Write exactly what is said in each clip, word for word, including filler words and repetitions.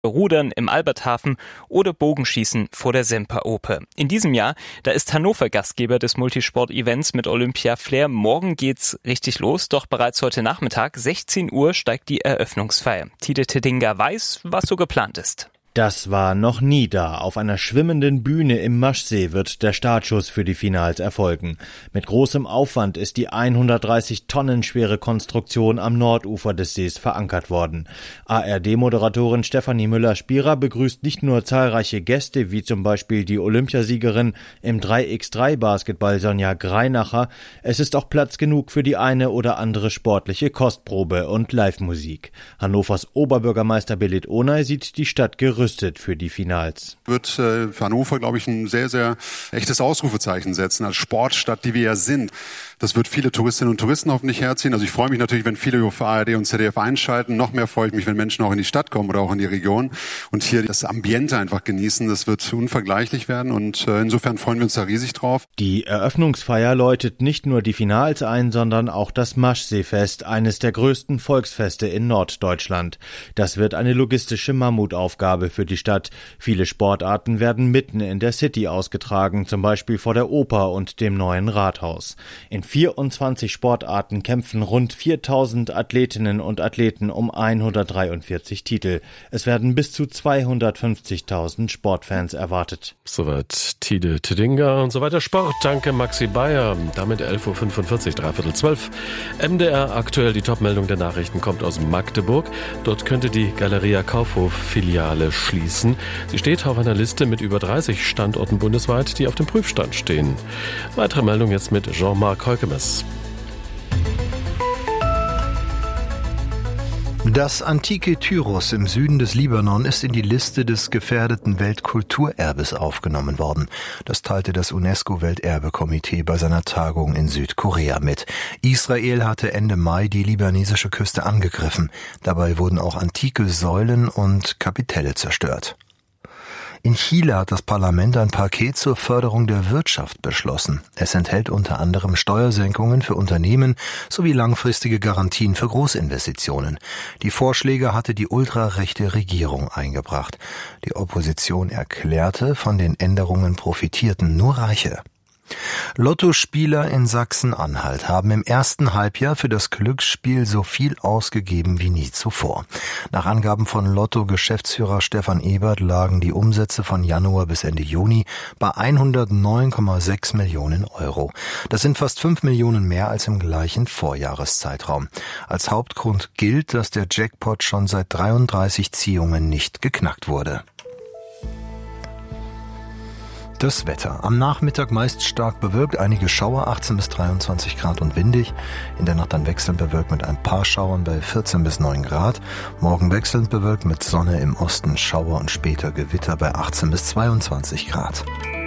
Rudern im Alberthafen oder Bogenschießen vor der Semperoper. In diesem Jahr, da ist Hannover Gastgeber des Multisport-Events mit Olympia-Flair. Morgen geht's richtig los, doch bereits heute Nachmittag, sechzehn Uhr, steigt die Eröffnungsfeier. Tide Tedinga weiß, was so geplant ist. Das war noch nie da. Auf einer schwimmenden Bühne im Maschsee wird der Startschuss für die Finals erfolgen. Mit großem Aufwand ist die hundertdreißig Tonnen schwere Konstruktion am Nordufer des Sees verankert worden. A R D-Moderatorin Stefanie Müller-Spierer begrüßt nicht nur zahlreiche Gäste, wie zum Beispiel die Olympiasiegerin im drei gegen drei Basketball Sonja Greinacher. Es ist auch Platz genug für die eine oder andere sportliche Kostprobe und Live-Musik. Hannovers Oberbürgermeister Belit Onay sieht die Stadt gerüstet für die Finals. Wird äh, für Hannover, glaube ich, ein sehr, sehr echtes Ausrufezeichen setzen, als Sportstadt, die wir ja sind. Das wird viele Touristinnen und Touristen hoffentlich herziehen. Also ich freue mich natürlich, wenn viele auf A R D und Z D F einschalten. Noch mehr freue ich mich, wenn Menschen auch in die Stadt kommen oder auch in die Region und hier das Ambiente einfach genießen. Das wird unvergleichlich werden und äh, insofern freuen wir uns da riesig drauf. Die Eröffnungsfeier läutet nicht nur die Finals ein, sondern auch das Maschseefest, eines der größten Volksfeste in Norddeutschland. Das wird eine logistische Mammutaufgabe für die Stadt. Viele Sportarten werden mitten in der City ausgetragen, zum Beispiel vor der Oper und dem neuen Rathaus. In vierundzwanzig Sportarten kämpfen rund viertausend Athletinnen und Athleten um hundertdreiundvierzig Titel. Es werden bis zu zweihundertfünfzigtausend Sportfans erwartet. Soweit Tide Tedinga und so weiter Sport. Danke Maxi Bayer. Damit elf Uhr fünfundvierzig, dreiviertel zwölf. M D R aktuell, die Topmeldung der Nachrichten kommt aus Magdeburg. Dort könnte die Galeria Kaufhof-Filiale schließen. Sie steht auf einer Liste mit über dreißig Standorten bundesweit, die auf dem Prüfstand stehen. Weitere Meldung jetzt mit Jean-Marc Heukemes. Das antike Tyros im Süden des Libanon ist in die Liste des gefährdeten Weltkulturerbes aufgenommen worden. Das teilte das UNESCO-Welterbekomitee bei seiner Tagung in Südkorea mit. Israel hatte Ende Mai die libanesische Küste angegriffen. Dabei wurden auch antike Säulen und Kapitelle zerstört. In Chile hat das Parlament ein Paket zur Förderung der Wirtschaft beschlossen. Es enthält unter anderem Steuersenkungen für Unternehmen sowie langfristige Garantien für Großinvestitionen. Die Vorschläge hatte die ultrarechte Regierung eingebracht. Die Opposition erklärte, von den Änderungen profitierten nur Reiche. Lottospieler in Sachsen-Anhalt haben im ersten Halbjahr für das Glücksspiel so viel ausgegeben wie nie zuvor. Nach Angaben von Lotto-Geschäftsführer Stefan Ebert lagen die Umsätze von Januar bis Ende Juni bei hundertneun Komma sechs Millionen Euro. Das sind fast fünf Millionen mehr als im gleichen Vorjahreszeitraum. Als Hauptgrund gilt, dass der Jackpot schon seit dreiunddreißig Ziehungen nicht geknackt wurde. Das Wetter. Am Nachmittag meist stark bewölkt, einige Schauer, achtzehn bis dreiundzwanzig Grad und windig. In der Nacht dann wechselnd bewölkt mit ein paar Schauern bei vierzehn bis neun Grad. Morgen wechselnd bewölkt mit Sonne im Osten, Schauer und später Gewitter bei achtzehn bis zweiundzwanzig Grad.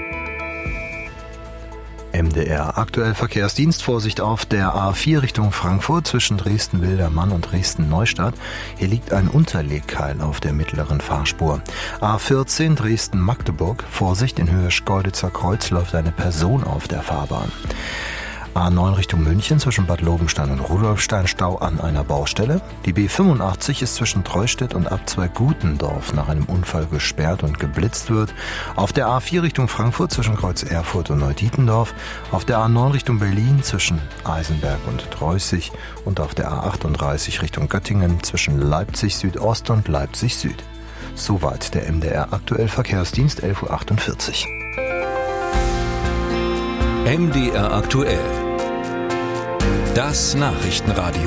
M D R aktuell Verkehrsdienst. Vorsicht auf der A vier Richtung Frankfurt zwischen Dresden-Wildermann und Dresden-Neustadt. Hier liegt ein Unterlegkeil auf der mittleren Fahrspur. A vierzehn Dresden-Magdeburg. Vorsicht, in Höhe Schkeuditzer Kreuz läuft eine Person auf der Fahrbahn. A neun Richtung München zwischen Bad Lobenstein und Rudolfstein Stau an einer Baustelle. Die B fünfundachtzig ist zwischen Treustedt und Abzweig Gutendorf nach einem Unfall gesperrt und geblitzt wird. Auf der A vier Richtung Frankfurt zwischen Kreuz Erfurt und Neudietendorf. Auf der A neun Richtung Berlin zwischen Eisenberg und Treußig. Und auf der A achtunddreißig Richtung Göttingen zwischen Leipzig Südost und Leipzig Süd. Soweit der M D R aktuell Verkehrsdienst, elf Uhr achtundvierzig. M D R aktuell. Das Nachrichtenradio.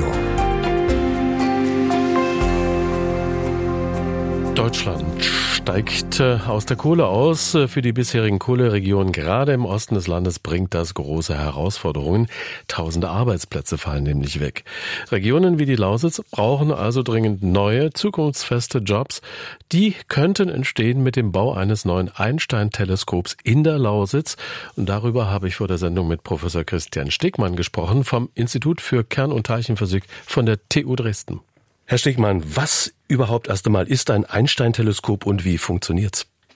Deutschland steigt aus der Kohle aus. Für die bisherigen Kohleregionen, gerade im Osten des Landes, bringt das große Herausforderungen. Tausende Arbeitsplätze fallen nämlich weg. Regionen wie die Lausitz brauchen also dringend neue, zukunftsfeste Jobs. Die könnten entstehen mit dem Bau eines neuen Einstein-Teleskops in der Lausitz. Und darüber habe ich vor der Sendung mit Professor Christian Stegmann gesprochen vom Institut für Kern- und Teilchenphysik von der T U Dresden. Herr Stegmann, was überhaupt erst einmal ist ein Einstein-Teleskop und wie funktioniert's?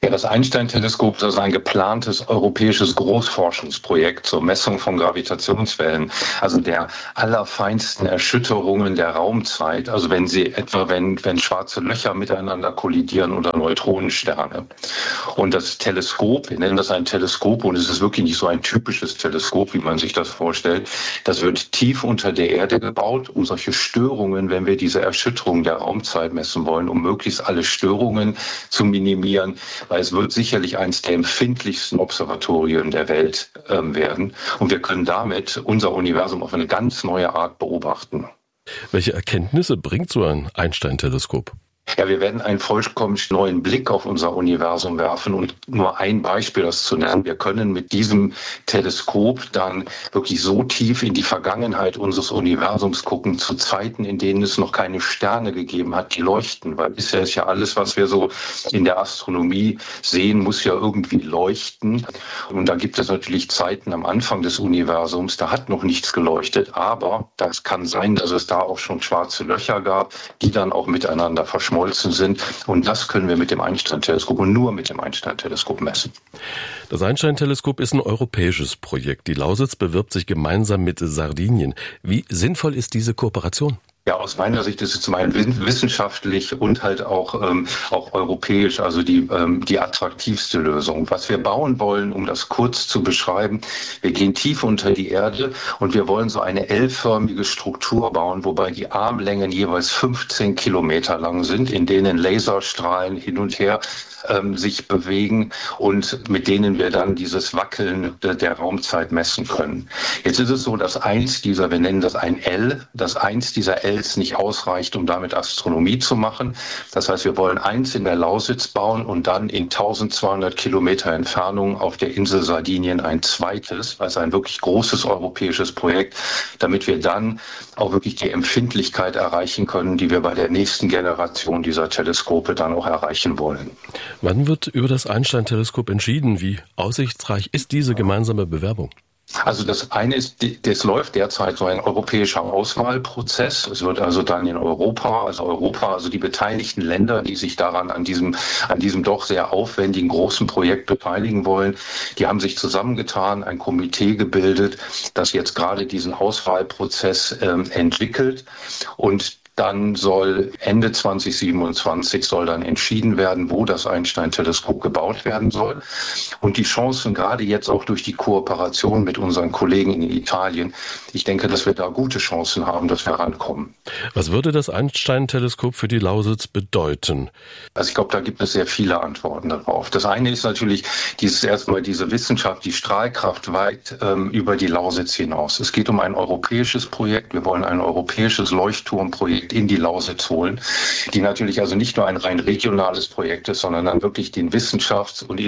Ja, das Einstein-Teleskop ist also ein geplantes europäisches Großforschungsprojekt zur Messung von Gravitationswellen, also der allerfeinsten Erschütterungen der Raumzeit, also wenn sie etwa, wenn, wenn schwarze Löcher miteinander kollidieren oder Neutronensterne. Und das Teleskop, wir nennen das ein Teleskop und es ist wirklich nicht so ein typisches Teleskop, wie man sich das vorstellt, das wird tief unter der Erde gebaut, um solche Störungen, wenn wir diese Erschütterung der Raumzeit messen wollen, um möglichst alle Störungen zu minimieren, weil es wird sicherlich eines der empfindlichsten Observatorien der Welt ähm, werden. Und wir können damit unser Universum auf eine ganz neue Art beobachten. Welche Erkenntnisse bringt so ein Einstein-Teleskop? Ja, wir werden einen vollkommen neuen Blick auf unser Universum werfen und nur ein Beispiel, das zu nennen. Wir können mit diesem Teleskop dann wirklich so tief in die Vergangenheit unseres Universums gucken, zu Zeiten, in denen es noch keine Sterne gegeben hat, die leuchten. Weil bisher ist ja alles, was wir so in der Astronomie sehen, muss ja irgendwie leuchten. Und da gibt es natürlich Zeiten am Anfang des Universums, da hat noch nichts geleuchtet. Aber das kann sein, dass es da auch schon schwarze Löcher gab, die dann auch miteinander verschmolzen sind. Und das können wir mit dem Einstein-Teleskop und nur mit dem Einstein-Teleskop messen. Das Einstein-Teleskop ist ein europäisches Projekt. Die Lausitz bewirbt sich gemeinsam mit Sardinien. Wie sinnvoll ist diese Kooperation? Ja, aus meiner Sicht ist es zum einen wissenschaftlich und halt auch ähm, auch europäisch, also die ähm, die attraktivste Lösung. Was wir bauen wollen, um das kurz zu beschreiben, wir gehen tief unter die Erde und wir wollen so eine L-förmige Struktur bauen, wobei die Armlängen jeweils fünfzehn Kilometer lang sind, in denen Laserstrahlen hin und her ähm, sich bewegen und mit denen wir dann dieses Wackeln de, der Raumzeit messen können. Jetzt ist es so, dass eins dieser, wir nennen das ein L, dass eins dieser Ls nicht ausreicht, um damit Astronomie zu machen. Das heißt, wir wollen eins in der Lausitz bauen und dann in eintausendzweihundert Kilometer Entfernung auf der Insel Sardinien ein zweites, also ein wirklich großes europäisches Projekt, damit wir dann auch wirklich die Empfindlichkeit erreichen können, die wir bei der nächsten Generation dieser Teleskope dann auch erreichen wollen. Wann wird über das Einstein-Teleskop entschieden? Wie aussichtsreich ist diese gemeinsame Bewerbung? Also das eine ist, das läuft derzeit so ein europäischer Auswahlprozess. Es wird also dann in Europa, also Europa, also die beteiligten Länder, die sich daran an diesem, an diesem doch sehr aufwendigen großen Projekt beteiligen wollen, die haben sich zusammengetan, ein Komitee gebildet, das jetzt gerade diesen Auswahlprozess ähm, entwickelt und dann soll Ende zwanzig siebenundzwanzig soll dann entschieden werden, wo das Einstein-Teleskop gebaut werden soll. Und die Chancen, gerade jetzt auch durch die Kooperation mit unseren Kollegen in Italien, ich denke, dass wir da gute Chancen haben, dass wir rankommen. Was würde das Einstein-Teleskop für die Lausitz bedeuten? Also ich glaube, da gibt es sehr viele Antworten darauf. Das eine ist natürlich dieses erstmal diese Wissenschaft, die Strahlkraft weit ähm, über die Lausitz hinaus. Es geht um ein europäisches Projekt. Wir wollen ein europäisches Leuchtturmprojekt in die Lausitz holen, die natürlich also nicht nur ein rein regionales Projekt ist, sondern dann wirklich den Wissenschafts- und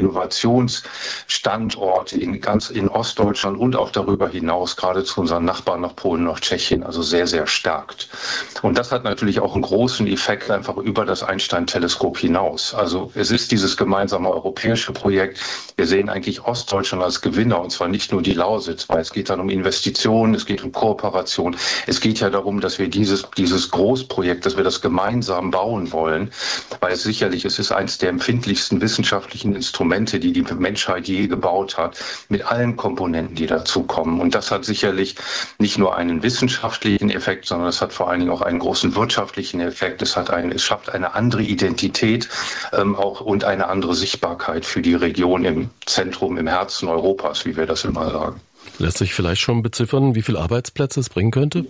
Innovationsstandort in ganz in Ostdeutschland und auch darüber hinaus, gerade zu unseren Nachbarn nach Polen, nach Tschechien, also sehr, sehr stärkt. Und das hat natürlich auch einen großen Effekt einfach über das Einstein-Teleskop hinaus. Also es ist dieses gemeinsame europäische Projekt. Wir sehen eigentlich Ostdeutschland als Gewinner, und zwar nicht nur die Lausitz, weil es geht dann um Investitionen, es geht um Kooperation. Es geht ja darum, dass wir dieses, dieses Großprojekt, dass wir das gemeinsam bauen wollen, weil es sicherlich, es ist eines der empfindlichsten wissenschaftlichen Instrumente, die die Menschheit je gebaut hat, mit allen Komponenten, die dazukommen. Und das hat sicherlich nicht nur einen wissenschaftlichen Effekt, sondern es hat vor allen Dingen auch einen großen wirtschaftlichen Effekt. Es hat einen, es schafft eine andere Identität ähm, auch und eine andere Sichtbarkeit für die Region im Zentrum, im Herzen Europas, wie wir das immer sagen. Lässt sich vielleicht schon beziffern, wie viele Arbeitsplätze es bringen könnte?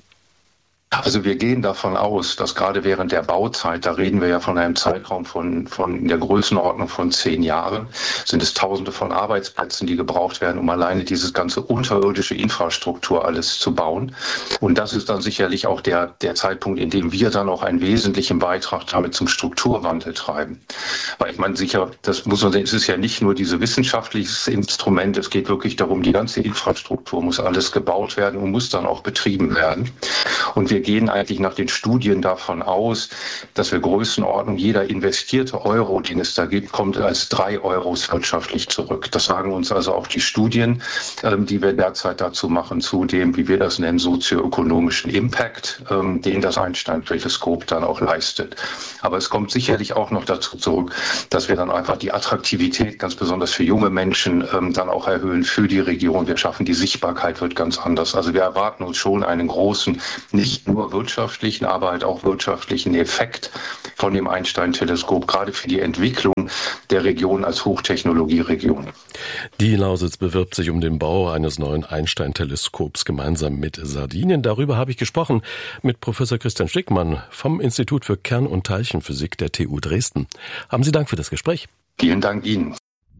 Also wir gehen davon aus, dass gerade während der Bauzeit, da reden wir ja von einem Zeitraum von, von in der Größenordnung von zehn Jahren, sind es Tausende von Arbeitsplätzen, die gebraucht werden, um alleine dieses ganze unterirdische Infrastruktur alles zu bauen. Und das ist dann sicherlich auch der, der Zeitpunkt, in dem wir dann auch einen wesentlichen Beitrag damit zum Strukturwandel treiben. Weil ich meine, sicher, das muss man sehen, es ist ja nicht nur dieses wissenschaftliche Instrument, es geht wirklich darum, die ganze Infrastruktur muss alles gebaut werden und muss dann auch betrieben werden. Und wir gehen eigentlich nach den Studien davon aus, dass wir Größenordnung jeder investierte Euro, den es da gibt, kommt als drei Euros wirtschaftlich zurück. Das sagen uns also auch die Studien, die wir derzeit dazu machen, zu dem, wie wir das nennen, sozioökonomischen Impact, den das Einstein-Teleskop dann auch leistet. Aber es kommt sicherlich auch noch dazu zurück, dass wir dann einfach die Attraktivität, ganz besonders für junge Menschen, dann auch erhöhen für die Region. Wir schaffen, die Sichtbarkeit wird ganz anders. Also wir erwarten uns schon einen großen, nicht nur wirtschaftlichen, aber halt auch wirtschaftlichen Effekt von dem Einstein-Teleskop, gerade für die Entwicklung der Region als Hochtechnologieregion. Die Lausitz bewirbt sich um den Bau eines neuen Einstein-Teleskops gemeinsam mit Sardinien. Darüber habe ich gesprochen mit Professor Christian Stickmann vom Institut für Kern- und Teilchenphysik der T U Dresden. Haben Sie Dank für das Gespräch. Vielen Dank Ihnen.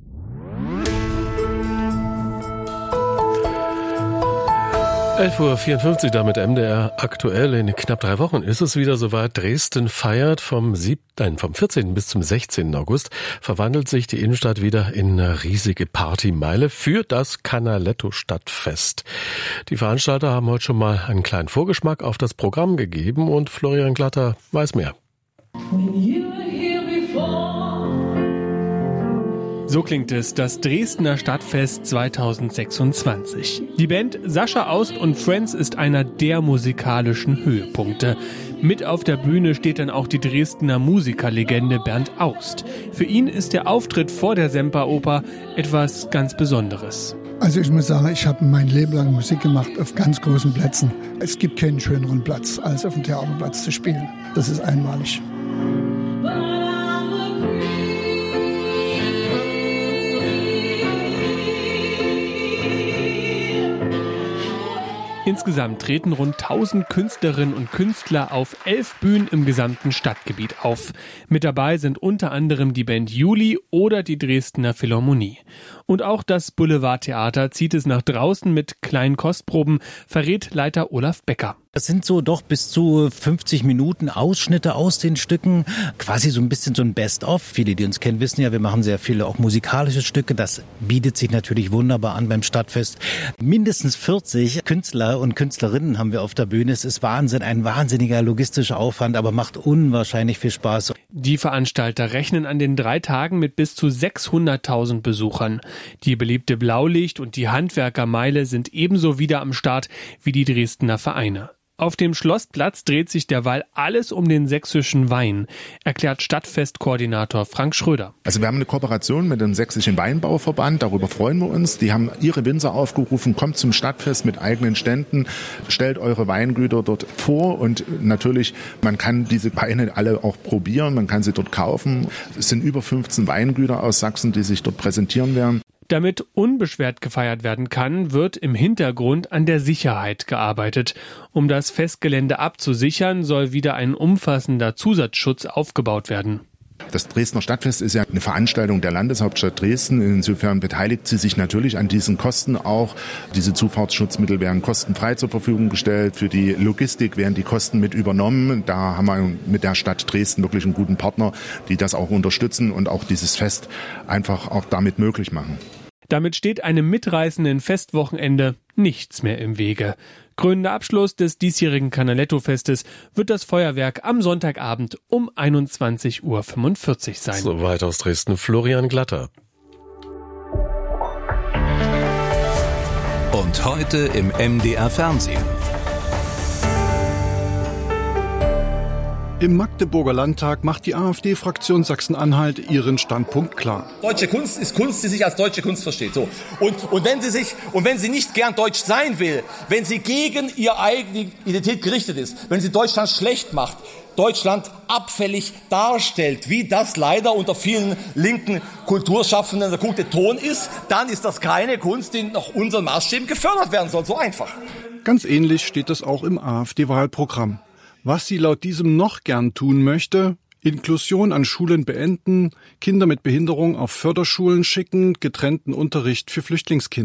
elf Uhr vierundfünfzig, damit M D R aktuell. In knapp drei Wochen ist es wieder soweit. Dresden feiert vom siebten, nein, vom vierzehnten bis zum sechzehnten August. Verwandelt sich die Innenstadt wieder in eine riesige Partymeile für das Canaletto-Stadtfest. Die Veranstalter haben heute schon mal einen kleinen Vorgeschmack auf das Programm gegeben und Florian Glatter weiß mehr. So klingt es, das Dresdner Stadtfest zweitausendsechsundzwanzig. Die Band Sascha Aust und Friends ist einer der musikalischen Höhepunkte. Mit auf der Bühne steht dann auch die Dresdner Musikerlegende Bernd Aust. Für ihn ist der Auftritt vor der Semperoper etwas ganz Besonderes. Also ich muss sagen, ich habe mein Leben lang Musik gemacht auf ganz großen Plätzen. Es gibt keinen schöneren Platz, als auf dem Theaterplatz zu spielen. Das ist einmalig. Insgesamt treten rund tausend Künstlerinnen und Künstler auf elf Bühnen im gesamten Stadtgebiet auf. Mit dabei sind unter anderem die Band Juli oder die Dresdner Philharmonie. Und auch das Boulevardtheater zieht es nach draußen mit kleinen Kostproben, verrät Leiter Olaf Becker. Das sind so doch bis zu fünfzig Minuten Ausschnitte aus den Stücken, quasi so ein bisschen so ein Best-of. Viele, die uns kennen, wissen ja, wir machen sehr viele auch musikalische Stücke. Das bietet sich natürlich wunderbar an beim Stadtfest. Mindestens vierzig Künstler und Künstlerinnen haben wir auf der Bühne. Es ist Wahnsinn, ein wahnsinniger logistischer Aufwand, aber macht unwahrscheinlich viel Spaß. Die Veranstalter rechnen an den drei Tagen mit bis zu sechshunderttausend Besuchern. Die beliebte Blaulicht- und die Handwerkermeile sind ebenso wieder am Start wie die Dresdner Vereine. Auf dem Schlossplatz dreht sich derweil alles um den sächsischen Wein, erklärt Stadtfestkoordinator Frank Schröder. Also wir haben eine Kooperation mit dem Sächsischen Weinbauverband, darüber freuen wir uns. Die haben ihre Winzer aufgerufen, kommt zum Stadtfest mit eigenen Ständen, stellt eure Weingüter dort vor und natürlich, man kann diese Weine alle auch probieren, man kann sie dort kaufen. Es sind über fünfzehn Weingüter aus Sachsen, die sich dort präsentieren werden. Damit unbeschwert gefeiert werden kann, wird im Hintergrund an der Sicherheit gearbeitet. Um das Festgelände abzusichern, soll wieder ein umfassender Zusatzschutz aufgebaut werden. Das Dresdner Stadtfest ist ja eine Veranstaltung der Landeshauptstadt Dresden. Insofern beteiligt sie sich natürlich an diesen Kosten auch. Diese Zufahrtsschutzmittel werden kostenfrei zur Verfügung gestellt. Für die Logistik werden die Kosten mit übernommen. Da haben wir mit der Stadt Dresden wirklich einen guten Partner, die das auch unterstützen und auch dieses Fest einfach auch damit möglich machen. Damit steht einem mitreißenden Festwochenende nichts mehr im Wege. Krönender Abschluss des diesjährigen Canaletto-Festes wird das Feuerwerk am Sonntagabend um einundzwanzig Uhr fünfundvierzig sein. Soweit aus Dresden Florian Glatter. Und heute im M D R Fernsehen. Im Magdeburger Landtag macht die AfD-Fraktion Sachsen-Anhalt ihren Standpunkt klar. Deutsche Kunst ist Kunst, die sich als deutsche Kunst versteht. So. Und, und, wenn sie sich, und wenn sie nicht gern deutsch sein will, wenn sie gegen ihre eigene Identität gerichtet ist, wenn sie Deutschland schlecht macht, Deutschland abfällig darstellt, wie das leider unter vielen linken Kulturschaffenden der gute Ton ist, dann ist das keine Kunst, die nach unseren Maßstäben gefördert werden soll. So einfach. Ganz ähnlich steht es auch im AfD-Wahlprogramm. Was sie laut diesem noch gern tun möchte: Inklusion an Schulen beenden, Kinder mit Behinderung auf Förderschulen schicken, getrennten Unterricht für Flüchtlingskinder.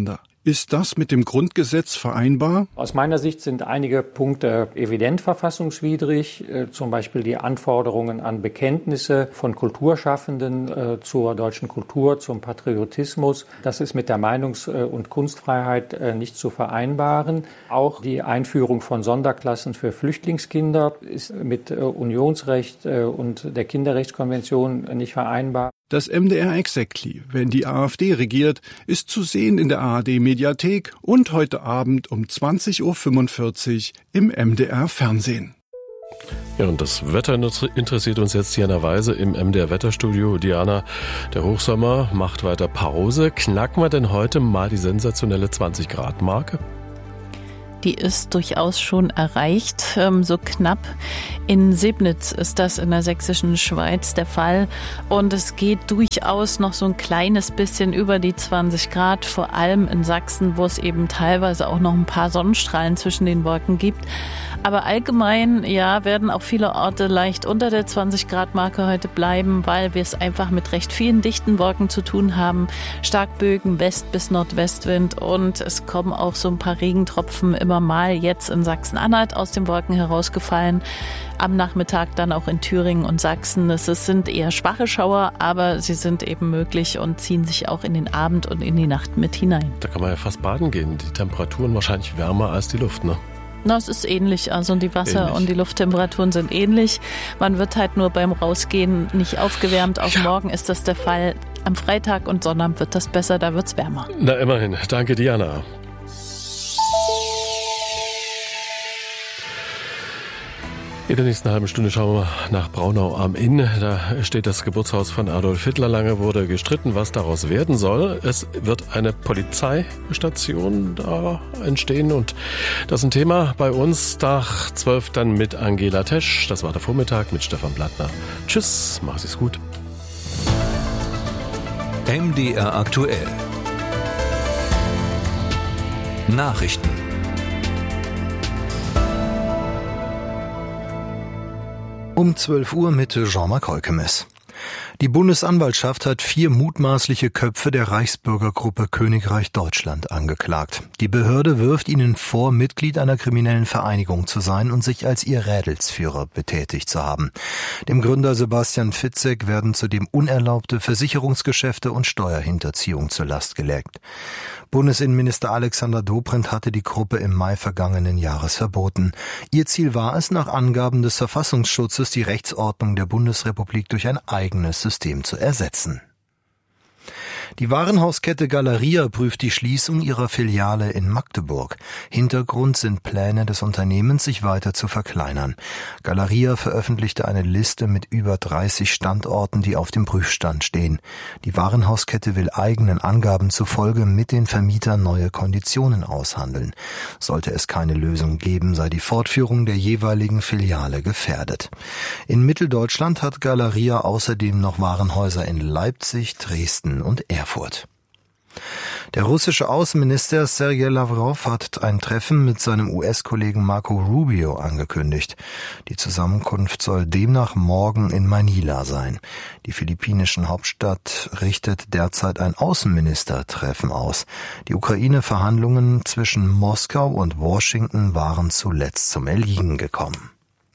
Ist das mit dem Grundgesetz vereinbar? Aus meiner Sicht sind einige Punkte evident verfassungswidrig, äh, zum Beispiel die Anforderungen an Bekenntnisse von Kulturschaffenden äh, zur deutschen Kultur, zum Patriotismus. Das ist mit der Meinungs- und Kunstfreiheit äh, nicht zu vereinbaren. Auch die Einführung von Sonderklassen für Flüchtlingskinder ist mit äh, Unionsrecht äh, und der Kinderrechtskonvention nicht vereinbar. Das M D R Exactly, wenn die AfD regiert, ist zu sehen in der A R D-Mediathek und heute Abend um zwanzig Uhr fünfundvierzig im M D R Fernsehen. Ja, und das Wetter interessiert uns jetzt Diana Weise im M D R Wetterstudio. Diana, der Hochsommer macht weiter Pause. Knacken wir denn heute mal die sensationelle zwanzig Grad Marke? Die ist durchaus schon erreicht, ähm, so knapp. In Sebnitz ist das in der sächsischen Schweiz der Fall. Und es geht durchaus noch so ein kleines bisschen über die zwanzig Grad, vor allem in Sachsen, wo es eben teilweise auch noch ein paar Sonnenstrahlen zwischen den Wolken gibt. Aber allgemein, ja, werden auch viele Orte leicht unter der zwanzig Grad Marke heute bleiben, weil wir es einfach mit recht vielen dichten Wolken zu tun haben. Starkbögen, West- bis Nordwestwind und es kommen auch so ein paar Regentropfen immer mal jetzt in Sachsen-Anhalt aus den Wolken herausgefallen. Am Nachmittag dann auch in Thüringen und Sachsen. Es sind eher schwache Schauer, aber sie sind eben möglich und ziehen sich auch in den Abend und in die Nacht mit hinein. Da kann man ja fast baden gehen. Die Temperaturen wahrscheinlich wärmer als die Luft, ne? Na, es ist ähnlich, also die Wasser- ähnlich. und die Lufttemperaturen sind ähnlich. Man wird halt nur beim Rausgehen nicht aufgewärmt. Auch ja. Morgen ist das der Fall. Am Freitag und Sonnabend wird das besser, da wird's wärmer. Na immerhin, danke Diana. In der nächsten halben Stunde schauen wir nach Braunau am Inn. Da steht das Geburtshaus von Adolf Hitler. Lange wurde gestritten, was daraus werden soll. Es wird eine Polizeistation da entstehen und das ist ein Thema bei uns. Nach zwölf dann mit Angela Tesch. Das war der Vormittag mit Stefan Blattner. Tschüss, mach es gut. M D R aktuell. Nachrichten. Um zwölf Uhr mit Jean-Marc Heukemes. Die Bundesanwaltschaft hat vier mutmaßliche Köpfe der Reichsbürgergruppe Königreich Deutschland angeklagt. Die Behörde wirft ihnen vor, Mitglied einer kriminellen Vereinigung zu sein und sich als ihr Rädelsführer betätigt zu haben. Dem Gründer Sebastian Fitzek werden zudem unerlaubte Versicherungsgeschäfte und Steuerhinterziehung zur Last gelegt. Bundesinnenminister Alexander Dobrindt hatte die Gruppe im Mai vergangenen Jahres verboten. Ihr Ziel war es, nach Angaben des Verfassungsschutzes die Rechtsordnung der Bundesrepublik durch ein eigenes System zu ersetzen. Die Warenhauskette Galeria prüft die Schließung ihrer Filiale in Magdeburg. Hintergrund sind Pläne des Unternehmens, sich weiter zu verkleinern. Galeria veröffentlichte eine Liste mit über dreißig Standorten, die auf dem Prüfstand stehen. Die Warenhauskette will eigenen Angaben zufolge mit den Vermietern neue Konditionen aushandeln. Sollte es keine Lösung geben, sei die Fortführung der jeweiligen Filiale gefährdet. In Mitteldeutschland hat Galeria außerdem noch Warenhäuser in Leipzig, Dresden und Erfurt. Der russische Außenminister Sergei Lavrov hat ein Treffen mit seinem U S-Kollegen Marco Rubio angekündigt. Die Zusammenkunft soll demnach morgen in Manila sein. Die philippinischen Hauptstadt richtet derzeit ein Außenministertreffen aus. Die Ukraine-Verhandlungen zwischen Moskau und Washington waren zuletzt zum Erliegen gekommen.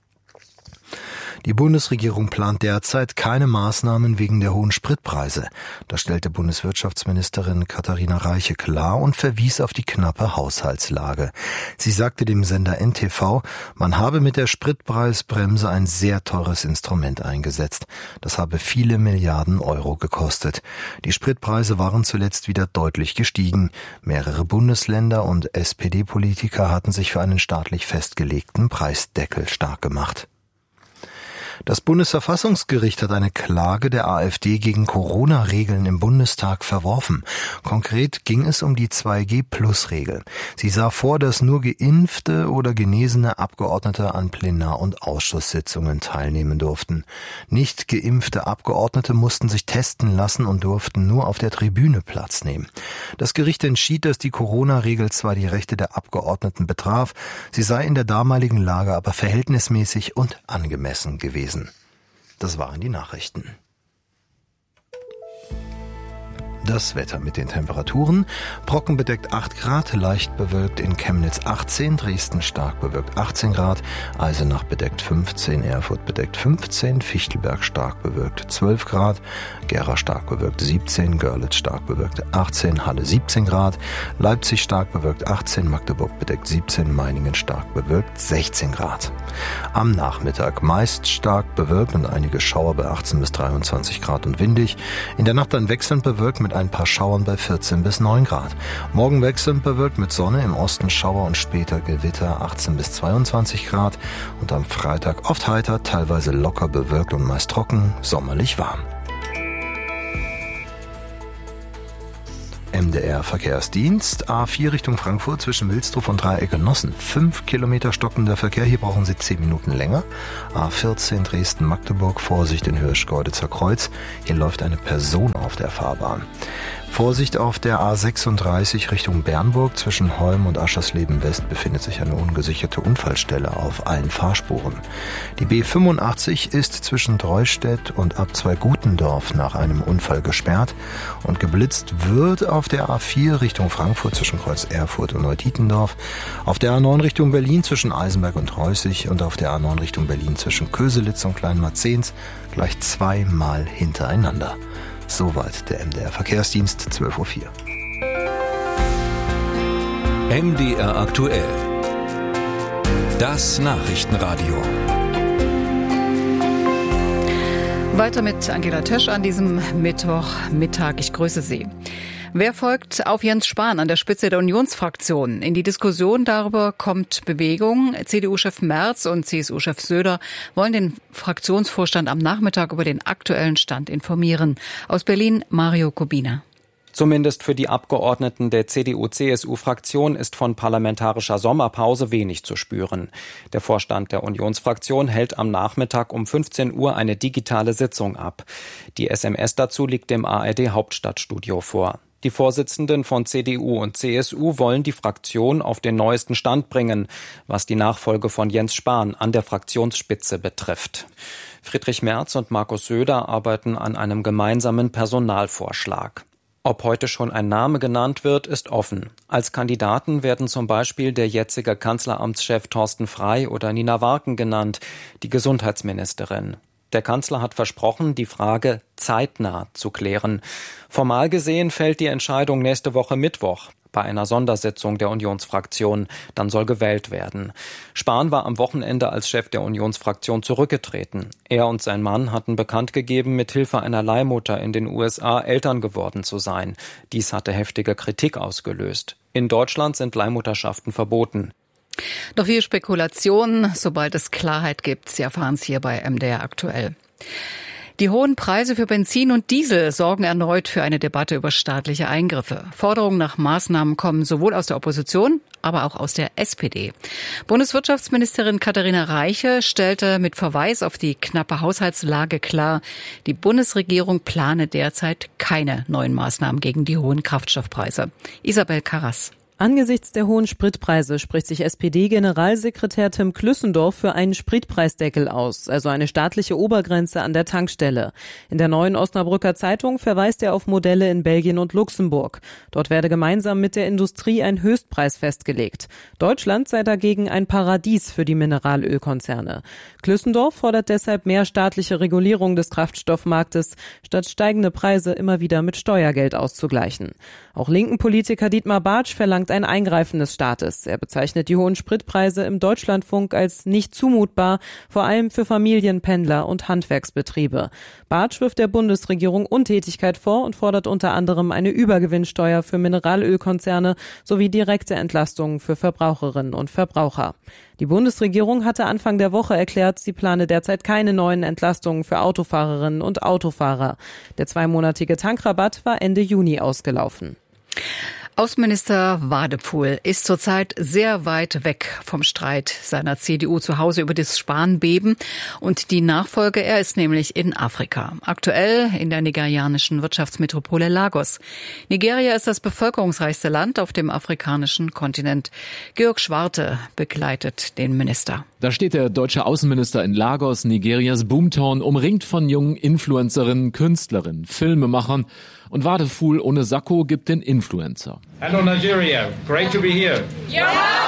Die Bundesregierung plant derzeit keine Maßnahmen wegen der hohen Spritpreise. Das stellte Bundeswirtschaftsministerin Katharina Reiche klar und verwies auf die knappe Haushaltslage. Sie sagte dem Sender N T V, man habe mit der Spritpreisbremse ein sehr teures Instrument eingesetzt. Das habe viele Milliarden Euro gekostet. Die Spritpreise waren zuletzt wieder deutlich gestiegen. Mehrere Bundesländer und S P D-Politiker hatten sich für einen staatlich festgelegten Preisdeckel stark gemacht. Das Bundesverfassungsgericht hat eine Klage der AfD gegen Corona-Regeln im Bundestag verworfen. Konkret ging es um die zwei G Plus Regel. Sie sah vor, dass nur geimpfte oder genesene Abgeordnete an Plenar- und Ausschusssitzungen teilnehmen durften. Nicht geimpfte Abgeordnete mussten sich testen lassen und durften nur auf der Tribüne Platz nehmen. Das Gericht entschied, dass die Corona-Regel zwar die Rechte der Abgeordneten betraf, sie sei in der damaligen Lage aber verhältnismäßig und angemessen gewesen. Das waren die Nachrichten. Das Wetter mit den Temperaturen: trockenbedeckt acht Grad, leicht bewölkt in Chemnitz achtzehn, Dresden stark bewölkt achtzehn Grad, Eisenach bedeckt fünfzehn, Erfurt bedeckt fünfzehn, Fichtelberg stark bewölkt zwölf Grad, Gera stark bewölkt siebzehn, Görlitz stark bewölkt achtzehn, Halle siebzehn Grad, Leipzig stark bewölkt achtzehn, Magdeburg bedeckt siebzehn, Meiningen stark bewölkt sechzehn Grad. Am Nachmittag meist stark bewölkt und einige Schauer bei achtzehn bis dreiundzwanzig Grad und windig. In der Nacht dann wechselnd bewölkt mit ein paar Schauern bei vierzehn bis neun Grad. Morgen wechselnd bewölkt mit Sonne, im Osten Schauer und später Gewitter achtzehn bis zweiundzwanzig Grad. Und am Freitag oft heiter, teilweise locker bewölkt und meist trocken, sommerlich warm. M D R Verkehrsdienst, A vier Richtung Frankfurt zwischen Wilsdruff und Dreieck-Genossen. Fünf Kilometer stockender Verkehr, hier brauchen Sie zehn Minuten länger. A vierzehn Dresden-Magdeburg, Vorsicht in Hirschgeuditzer Kreuz. Hier läuft eine Person auf der Fahrbahn. Vorsicht auf der A sechsunddreißig Richtung Bernburg. Zwischen Holm und Aschersleben West befindet sich eine ungesicherte Unfallstelle auf allen Fahrspuren. Die B fünfundachtzig ist zwischen Dreustedt und Abzwei-Gutendorf nach einem Unfall gesperrt und geblitzt wird auf der A vier Richtung Frankfurt zwischen Kreuz Erfurt und Neutietendorf, auf der A neun Richtung Berlin zwischen Eisenberg und Reußig und auf der A neun Richtung Berlin zwischen Köselitz und Kleinmarzens gleich zweimal hintereinander. Soweit der M D R Verkehrsdienst, zwölf Uhr vier. M D R aktuell. Das Nachrichtenradio. Weiter mit Angela Tösch an diesem Mittwochmittag. Ich grüße Sie. Wer folgt auf Jens Spahn an der Spitze der Unionsfraktion? In die Diskussion darüber kommt Bewegung. C D U-Chef Merz und C S U-Chef Söder wollen den Fraktionsvorstand am Nachmittag über den aktuellen Stand informieren. Aus Berlin Mario Kubina. Zumindest für die Abgeordneten der C D U-C S U-Fraktion ist von parlamentarischer Sommerpause wenig zu spüren. Der Vorstand der Unionsfraktion hält am Nachmittag um fünfzehn Uhr eine digitale Sitzung ab. Die S M S dazu liegt dem A R D-Hauptstadtstudio vor. Die Vorsitzenden von C D U und C S U wollen die Fraktion auf den neuesten Stand bringen, was die Nachfolge von Jens Spahn an der Fraktionsspitze betrifft. Friedrich Merz und Markus Söder arbeiten an einem gemeinsamen Personalvorschlag. Ob heute schon ein Name genannt wird, ist offen. Als Kandidaten werden zum Beispiel der jetzige Kanzleramtschef Thorsten Frey oder Nina Warken genannt, die Gesundheitsministerin. Der Kanzler hat versprochen, die Frage zeitnah zu klären. Formal gesehen fällt die Entscheidung nächste Woche Mittwoch bei einer Sondersitzung der Unionsfraktion. Dann soll gewählt werden. Spahn war am Wochenende als Chef der Unionsfraktion zurückgetreten. Er und sein Mann hatten bekannt gegeben, mit Hilfe einer Leihmutter in den U S A Eltern geworden zu sein. Dies hatte heftige Kritik ausgelöst. In Deutschland sind Leihmutterschaften verboten. Doch viel Spekulation, sobald es Klarheit gibt. Sie erfahren es hier bei M D R aktuell. Die hohen Preise für Benzin und Diesel sorgen erneut für eine Debatte über staatliche Eingriffe. Forderungen nach Maßnahmen kommen sowohl aus der Opposition, aber auch aus der S P D. Bundeswirtschaftsministerin Katharina Reiche stellte mit Verweis auf die knappe Haushaltslage klar, die Bundesregierung plane derzeit keine neuen Maßnahmen gegen die hohen Kraftstoffpreise. Isabel Karras. Angesichts der hohen Spritpreise spricht sich S P D-Generalsekretär Tim Klüssendorf für einen Spritpreisdeckel aus, also eine staatliche Obergrenze an der Tankstelle. In der Neuen Osnabrücker Zeitung verweist er auf Modelle in Belgien und Luxemburg. Dort werde gemeinsam mit der Industrie ein Höchstpreis festgelegt. Deutschland sei dagegen ein Paradies für die Mineralölkonzerne. Klüssendorf fordert deshalb mehr staatliche Regulierung des Kraftstoffmarktes, statt steigende Preise immer wieder mit Steuergeld auszugleichen. Auch linken Politiker Dietmar Bartsch verlangt ein Eingreifen des Staates. Er bezeichnet die hohen Spritpreise im Deutschlandfunk als nicht zumutbar, vor allem für Familien, Pendler und Handwerksbetriebe. Bartsch wirft der Bundesregierung Untätigkeit vor und fordert unter anderem eine Übergewinnsteuer für Mineralölkonzerne sowie direkte Entlastungen für Verbraucherinnen und Verbraucher. Die Bundesregierung hatte Anfang der Woche erklärt, sie plane derzeit keine neuen Entlastungen für Autofahrerinnen und Autofahrer. Der zweimonatige Tankrabatt war Ende Juni ausgelaufen. Außenminister Wadephul ist zurzeit sehr weit weg vom Streit seiner C D U zu Hause über das Spanbeben und die Nachfolge. Er ist nämlich in Afrika, aktuell in der nigerianischen Wirtschaftsmetropole Lagos. Nigeria ist das bevölkerungsreichste Land auf dem afrikanischen Kontinent. Georg Schwarte begleitet den Minister. Da steht der deutsche Außenminister in Lagos, Nigerias Boomtown, umringt von jungen Influencerinnen, Künstlerinnen, Filmemachern. Und Wadephul ohne Sakko gibt den Influencer. Hello Nigeria, great to be here. Yeah.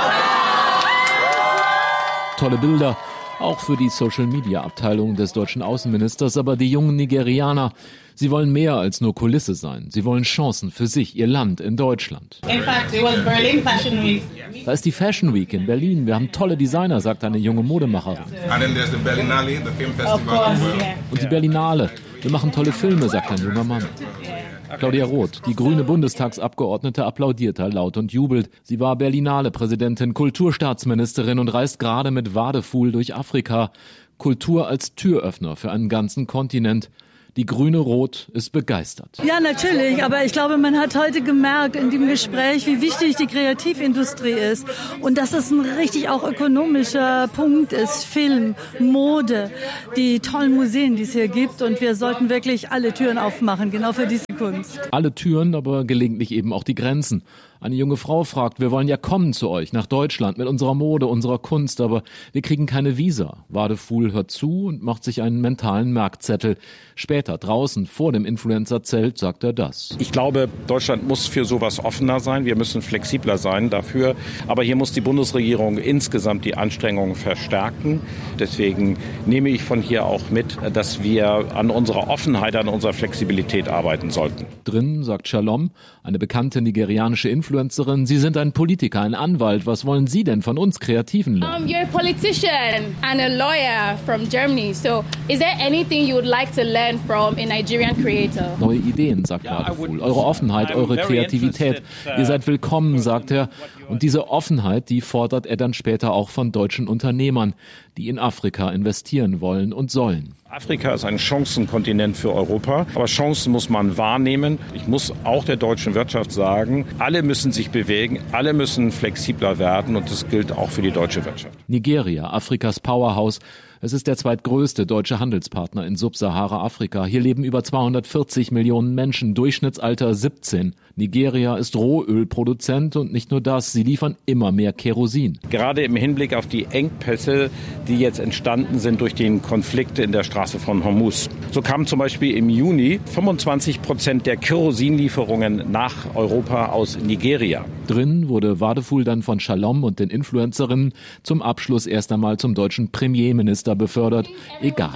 Tolle Bilder, auch für die Social-Media-Abteilung des deutschen Außenministers. Aber die jungen Nigerianer, sie wollen mehr als nur Kulisse sein. Sie wollen Chancen für sich, ihr Land in Deutschland. In fact, it was Berlin Fashion Week. Da ist die Fashion Week in Berlin. Wir haben tolle Designer, sagt eine junge Modemacherin. And then there's the Berlinale, the film festival. Of course, yeah. Und die Berlinale. Wir machen tolle Filme, sagt ein junger Mann. Claudia Roth, die grüne Bundestagsabgeordnete, applaudiert da laut und jubelt. Sie war Berlinale-Präsidentin, Kulturstaatsministerin und reist gerade mit Wadephul durch Afrika. Kultur als Türöffner für einen ganzen Kontinent. Die grüne Roth ist begeistert. Ja, natürlich. Aber ich glaube, man hat heute gemerkt in dem Gespräch, wie wichtig die Kreativindustrie ist. Und dass es ein richtig auch ökonomischer Punkt ist. Film, Mode, die tollen Museen, die es hier gibt. Und wir sollten wirklich alle Türen aufmachen, genau für diese Kunst. Alle Türen, aber gelegentlich eben auch die Grenzen. Eine junge Frau fragt, wir wollen ja kommen zu euch nach Deutschland mit unserer Mode, unserer Kunst, aber wir kriegen keine Visa. Wadephul hört zu und macht sich einen mentalen Merkzettel. Später, draußen vor dem Influencer-Zelt, sagt er das. Ich glaube, Deutschland muss für sowas offener sein. Wir müssen flexibler sein dafür. Aber hier muss die Bundesregierung insgesamt die Anstrengungen verstärken. Deswegen nehme ich von hier auch mit, dass wir an unserer Offenheit, an unserer Flexibilität arbeiten sollten. Drin, sagt Shalom, eine bekannte nigerianische Influencerin, Sie sind ein Politiker, ein Anwalt. Was wollen Sie denn von uns Kreativen lernen? Um, you're a politician and a lawyer from Germany. So, is there anything you would like to learn from a Nigerian creator? Neue Ideen, sagt Wadephul. Eure Offenheit, eure Kreativität. Ihr seid willkommen, sagt er. Und diese Offenheit, die fordert er dann später auch von deutschen Unternehmern, die in Afrika investieren wollen und sollen. Afrika ist ein Chancenkontinent für Europa, aber Chancen muss man wahrnehmen. Ich muss auch der deutschen Wirtschaft sagen, alle müssen sich bewegen, alle müssen flexibler werden und das gilt auch für die deutsche Wirtschaft. Nigeria, Afrikas Powerhouse. Es ist der zweitgrößte deutsche Handelspartner in Subsahara-Afrika. Hier leben über zweihundertvierzig Millionen Menschen, Durchschnittsalter siebzehn. Nigeria ist Rohölproduzent und nicht nur das, sie liefern immer mehr Kerosin. Gerade im Hinblick auf die Engpässe, die jetzt entstanden sind durch den Konflikt in der Straße von Hormuz. So kamen zum Beispiel im Juni fünfundzwanzig Prozent der Kerosinlieferungen nach Europa aus Nigeria. Drin wurde Wadephul dann von Shalom und den Influencerinnen zum Abschluss erst einmal zum deutschen Premierminister befördert. Egal.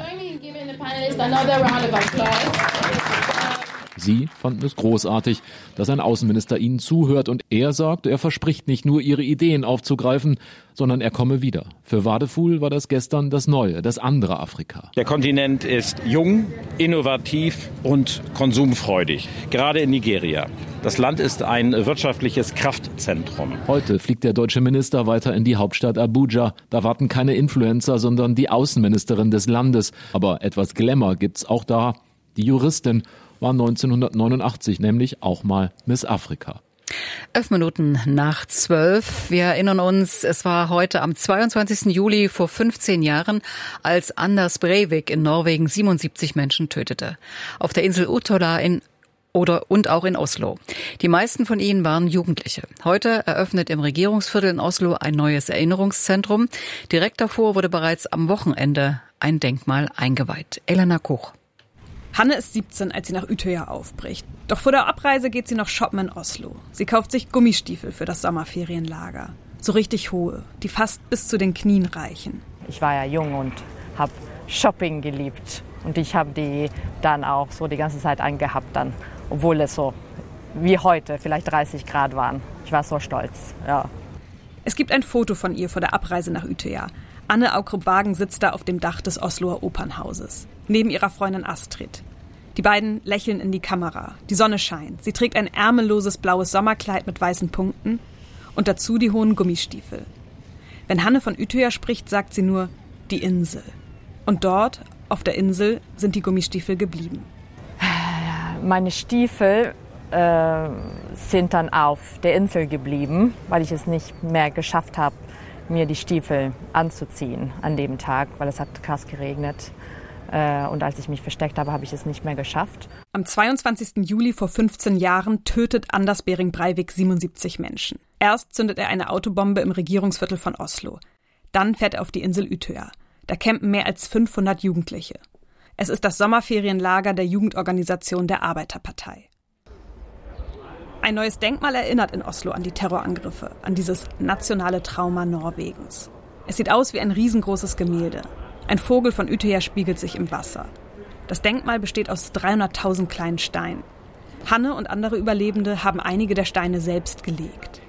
Sie fanden es großartig, dass ein Außenminister ihnen zuhört und er sagt, er verspricht nicht nur, ihre Ideen aufzugreifen, sondern er komme wieder. Für Wadephul war das gestern das neue, das andere Afrika. Der Kontinent ist jung, innovativ und konsumfreudig, gerade in Nigeria. Das Land ist ein wirtschaftliches Kraftzentrum. Heute fliegt der deutsche Minister weiter in die Hauptstadt Abuja. Da warten keine Influencer, sondern die Außenministerin des Landes. Aber etwas Glamour gibt's auch da. Die Juristin war neunzehnhundertneunundachtzig nämlich auch mal Miss Afrika. Elf Minuten nach zwölf. Wir erinnern uns, es war heute am zweiundzwanzigsten Juli vor fünfzehn Jahren, als Anders Breivik in Norwegen siebenundsiebzig Menschen tötete. Auf der Insel Utøya in oder und auch in Oslo. Die meisten von ihnen waren Jugendliche. Heute eröffnet im Regierungsviertel in Oslo ein neues Erinnerungszentrum. Direkt davor wurde bereits am Wochenende ein Denkmal eingeweiht. Elena Koch. Hanne ist siebzehn, als sie nach Utøya aufbricht. Doch vor der Abreise geht sie noch shoppen in Oslo. Sie kauft sich Gummistiefel für das Sommerferienlager. So richtig hohe, die fast bis zu den Knien reichen. Ich war ja jung und habe Shopping geliebt. Und ich habe die dann auch so die ganze Zeit angehabt, dann, obwohl es so wie heute vielleicht dreißig Grad waren. Ich war so stolz, ja. Es gibt ein Foto von ihr vor der Abreise nach Utøya. Anne Aukrup-Wagen sitzt da auf dem Dach des Osloer Opernhauses, neben ihrer Freundin Astrid. Die beiden lächeln in die Kamera. Die Sonne scheint. Sie trägt ein ärmelloses blaues Sommerkleid mit weißen Punkten und dazu die hohen Gummistiefel. Wenn Hanne von Utøya spricht, sagt sie nur die Insel. Und dort, auf der Insel, sind die Gummistiefel geblieben. Meine Stiefel äh, sind dann auf der Insel geblieben, weil ich es nicht mehr geschafft habe, mir die Stiefel anzuziehen an dem Tag, weil es hat krass geregnet. Äh, und als ich mich versteckt habe, habe ich es nicht mehr geschafft. Am zweiundzwanzigsten Juli vor fünfzehn Jahren tötet Anders Behring Breivik siebenundsiebzig Menschen. Erst zündet er eine Autobombe im Regierungsviertel von Oslo. Dann fährt er auf die Insel Utøya. Da campen mehr als fünfhundert Jugendliche. Es ist das Sommerferienlager der Jugendorganisation der Arbeiterpartei. Ein neues Denkmal erinnert in Oslo an die Terrorangriffe, an dieses nationale Trauma Norwegens. Es sieht aus wie ein riesengroßes Gemälde. Ein Vogel von Utøya spiegelt sich im Wasser. Das Denkmal besteht aus dreihunderttausend kleinen Steinen. Hanne und andere Überlebende haben einige der Steine selbst gelegt.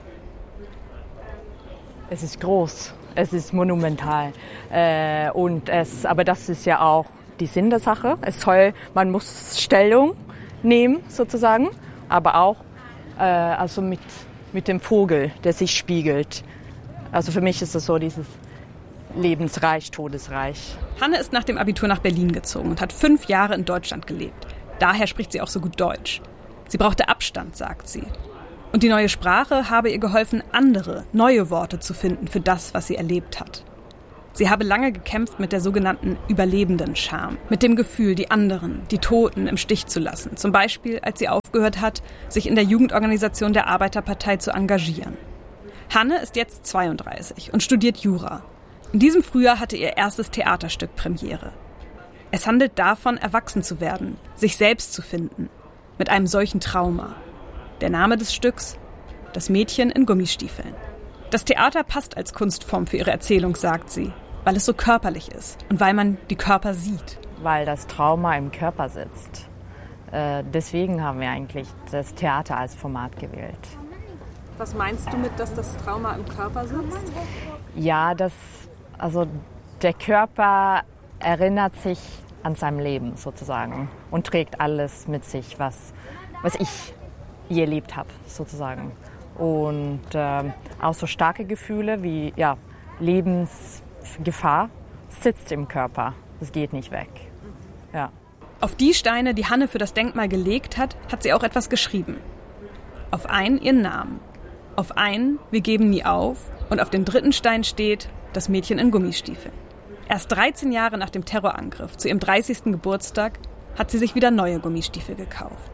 Es ist groß, es ist monumental. Äh, und es, aber das ist ja auch die Sinn der Sache. Es soll, man muss Stellung nehmen sozusagen, aber auch äh, also mit, mit dem Vogel, der sich spiegelt. Also für mich ist es so dieses lebensreich, todesreich. Hanne ist nach dem Abitur nach Berlin gezogen und hat fünf Jahre in Deutschland gelebt. Daher spricht sie auch so gut Deutsch. Sie brauchte Abstand, sagt sie. Und die neue Sprache habe ihr geholfen, andere, neue Worte zu finden für das, was sie erlebt hat. Sie habe lange gekämpft mit der sogenannten Überlebenden-Scham, mit dem Gefühl, die anderen, die Toten im Stich zu lassen. Zum Beispiel, als sie aufgehört hat, sich in der Jugendorganisation der Arbeiterpartei zu engagieren. Hanne ist jetzt zweiunddreißig und studiert Jura. In diesem Frühjahr hatte ihr erstes Theaterstück Premiere. Es handelt davon, erwachsen zu werden, sich selbst zu finden, mit einem solchen Trauma. Der Name des Stücks: Das Mädchen in Gummistiefeln. Das Theater passt als Kunstform für ihre Erzählung, sagt sie, weil es so körperlich ist und weil man die Körper sieht. Weil das Trauma im Körper sitzt. Äh, deswegen haben wir eigentlich das Theater als Format gewählt. Was meinst du mit, dass das Trauma im Körper sitzt? Ja, das, also der Körper erinnert sich an sein Leben sozusagen und trägt alles mit sich, was, was ich je erlebt habe sozusagen. Und äh, auch so starke Gefühle wie ja, Lebensgefahr sitzt im Körper. Das geht nicht weg. Ja. Auf die Steine, die Hanne für das Denkmal gelegt hat, hat sie auch etwas geschrieben. Auf einen ihren Namen. Auf einen, wir geben nie auf. Und auf dem dritten Stein steht, das Mädchen in Gummistiefeln. Erst dreizehn Jahre nach dem Terrorangriff, zu ihrem dreißigsten Geburtstag, hat sie sich wieder neue Gummistiefel gekauft.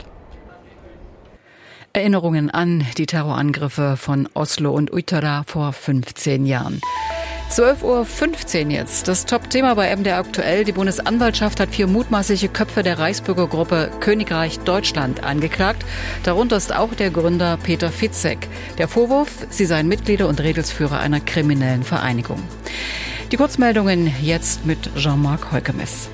Erinnerungen an die Terrorangriffe von Oslo und Utøya vor fünfzehn Jahren. zwölf Uhr fünfzehn jetzt. Das Top-Thema bei M D R aktuell. Die Bundesanwaltschaft hat vier mutmaßliche Köpfe der Reichsbürgergruppe Königreich Deutschland angeklagt. Darunter ist auch der Gründer Peter Fitzek. Der Vorwurf, sie seien Mitglieder und Redelsführer einer kriminellen Vereinigung. Die Kurzmeldungen jetzt mit Jean-Marc Heukemes.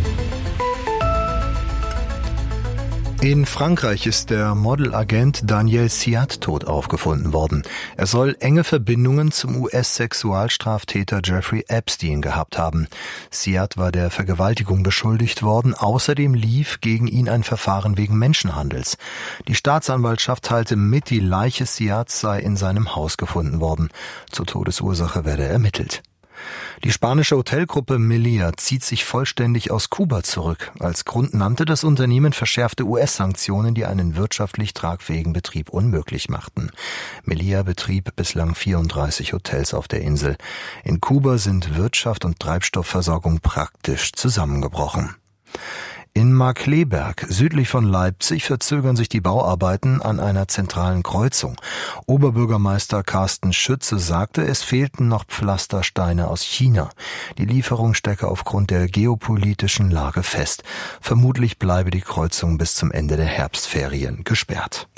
In Frankreich ist der Modelagent Daniel Siat tot aufgefunden worden. Er soll enge Verbindungen zum U S-Sexualstraftäter Jeffrey Epstein gehabt haben. Siat war der Vergewaltigung beschuldigt worden. Außerdem lief gegen ihn ein Verfahren wegen Menschenhandels. Die Staatsanwaltschaft teilte mit, die Leiche Siats sei in seinem Haus gefunden worden. Zur Todesursache werde ermittelt. Die spanische Hotelgruppe Meliá zieht sich vollständig aus Kuba zurück. Als Grund nannte das Unternehmen verschärfte U S-Sanktionen, die einen wirtschaftlich tragfähigen Betrieb unmöglich machten. Meliá betrieb bislang vierunddreißig Hotels auf der Insel. In Kuba sind Wirtschaft und Treibstoffversorgung praktisch zusammengebrochen. In Markkleeberg, südlich von Leipzig, verzögern sich die Bauarbeiten an einer zentralen Kreuzung. Oberbürgermeister Carsten Schütze sagte, es fehlten noch Pflastersteine aus China. Die Lieferung stecke aufgrund der geopolitischen Lage fest. Vermutlich bleibe die Kreuzung bis zum Ende der Herbstferien gesperrt.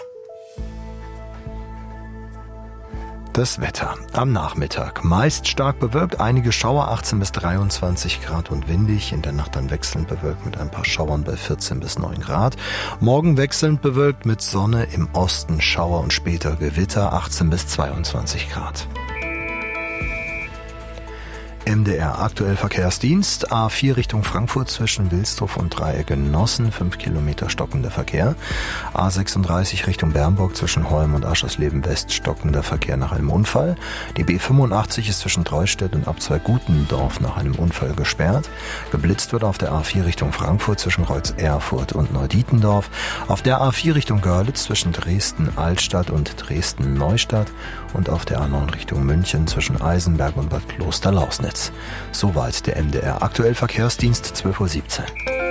Das Wetter. Am Nachmittag meist stark bewölkt, einige Schauer, achtzehn bis dreiundzwanzig Grad und windig. In der Nacht dann wechselnd bewölkt mit ein paar Schauern bei vierzehn bis neun Grad. Morgen wechselnd bewölkt mit Sonne, im Osten Schauer und später Gewitter, achtzehn bis zweiundzwanzig Grad. M D R aktuell Verkehrsdienst. A vier Richtung Frankfurt zwischen Wilsdruff und Dreieck Genossen, fünf Kilometer stockender Verkehr. A sechsunddreißig Richtung Bernburg zwischen Holm und Aschersleben West stockender Verkehr nach einem Unfall. Die B fünfundachtzig ist zwischen Treustedt und Abzweig Gutendorf nach einem Unfall gesperrt. Geblitzt wird auf der A vier Richtung Frankfurt zwischen Kreuz Erfurt und Neudietendorf. Auf der A vier Richtung Görlitz zwischen Dresden Altstadt und Dresden Neustadt und auf der A neun Richtung München zwischen Eisenberg und Bad Kloster-Lausnitz. Soweit der M D R aktuell Verkehrsdienst, zwölf Uhr siebzehn.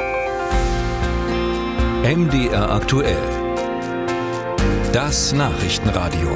M D R aktuell. Das Nachrichtenradio.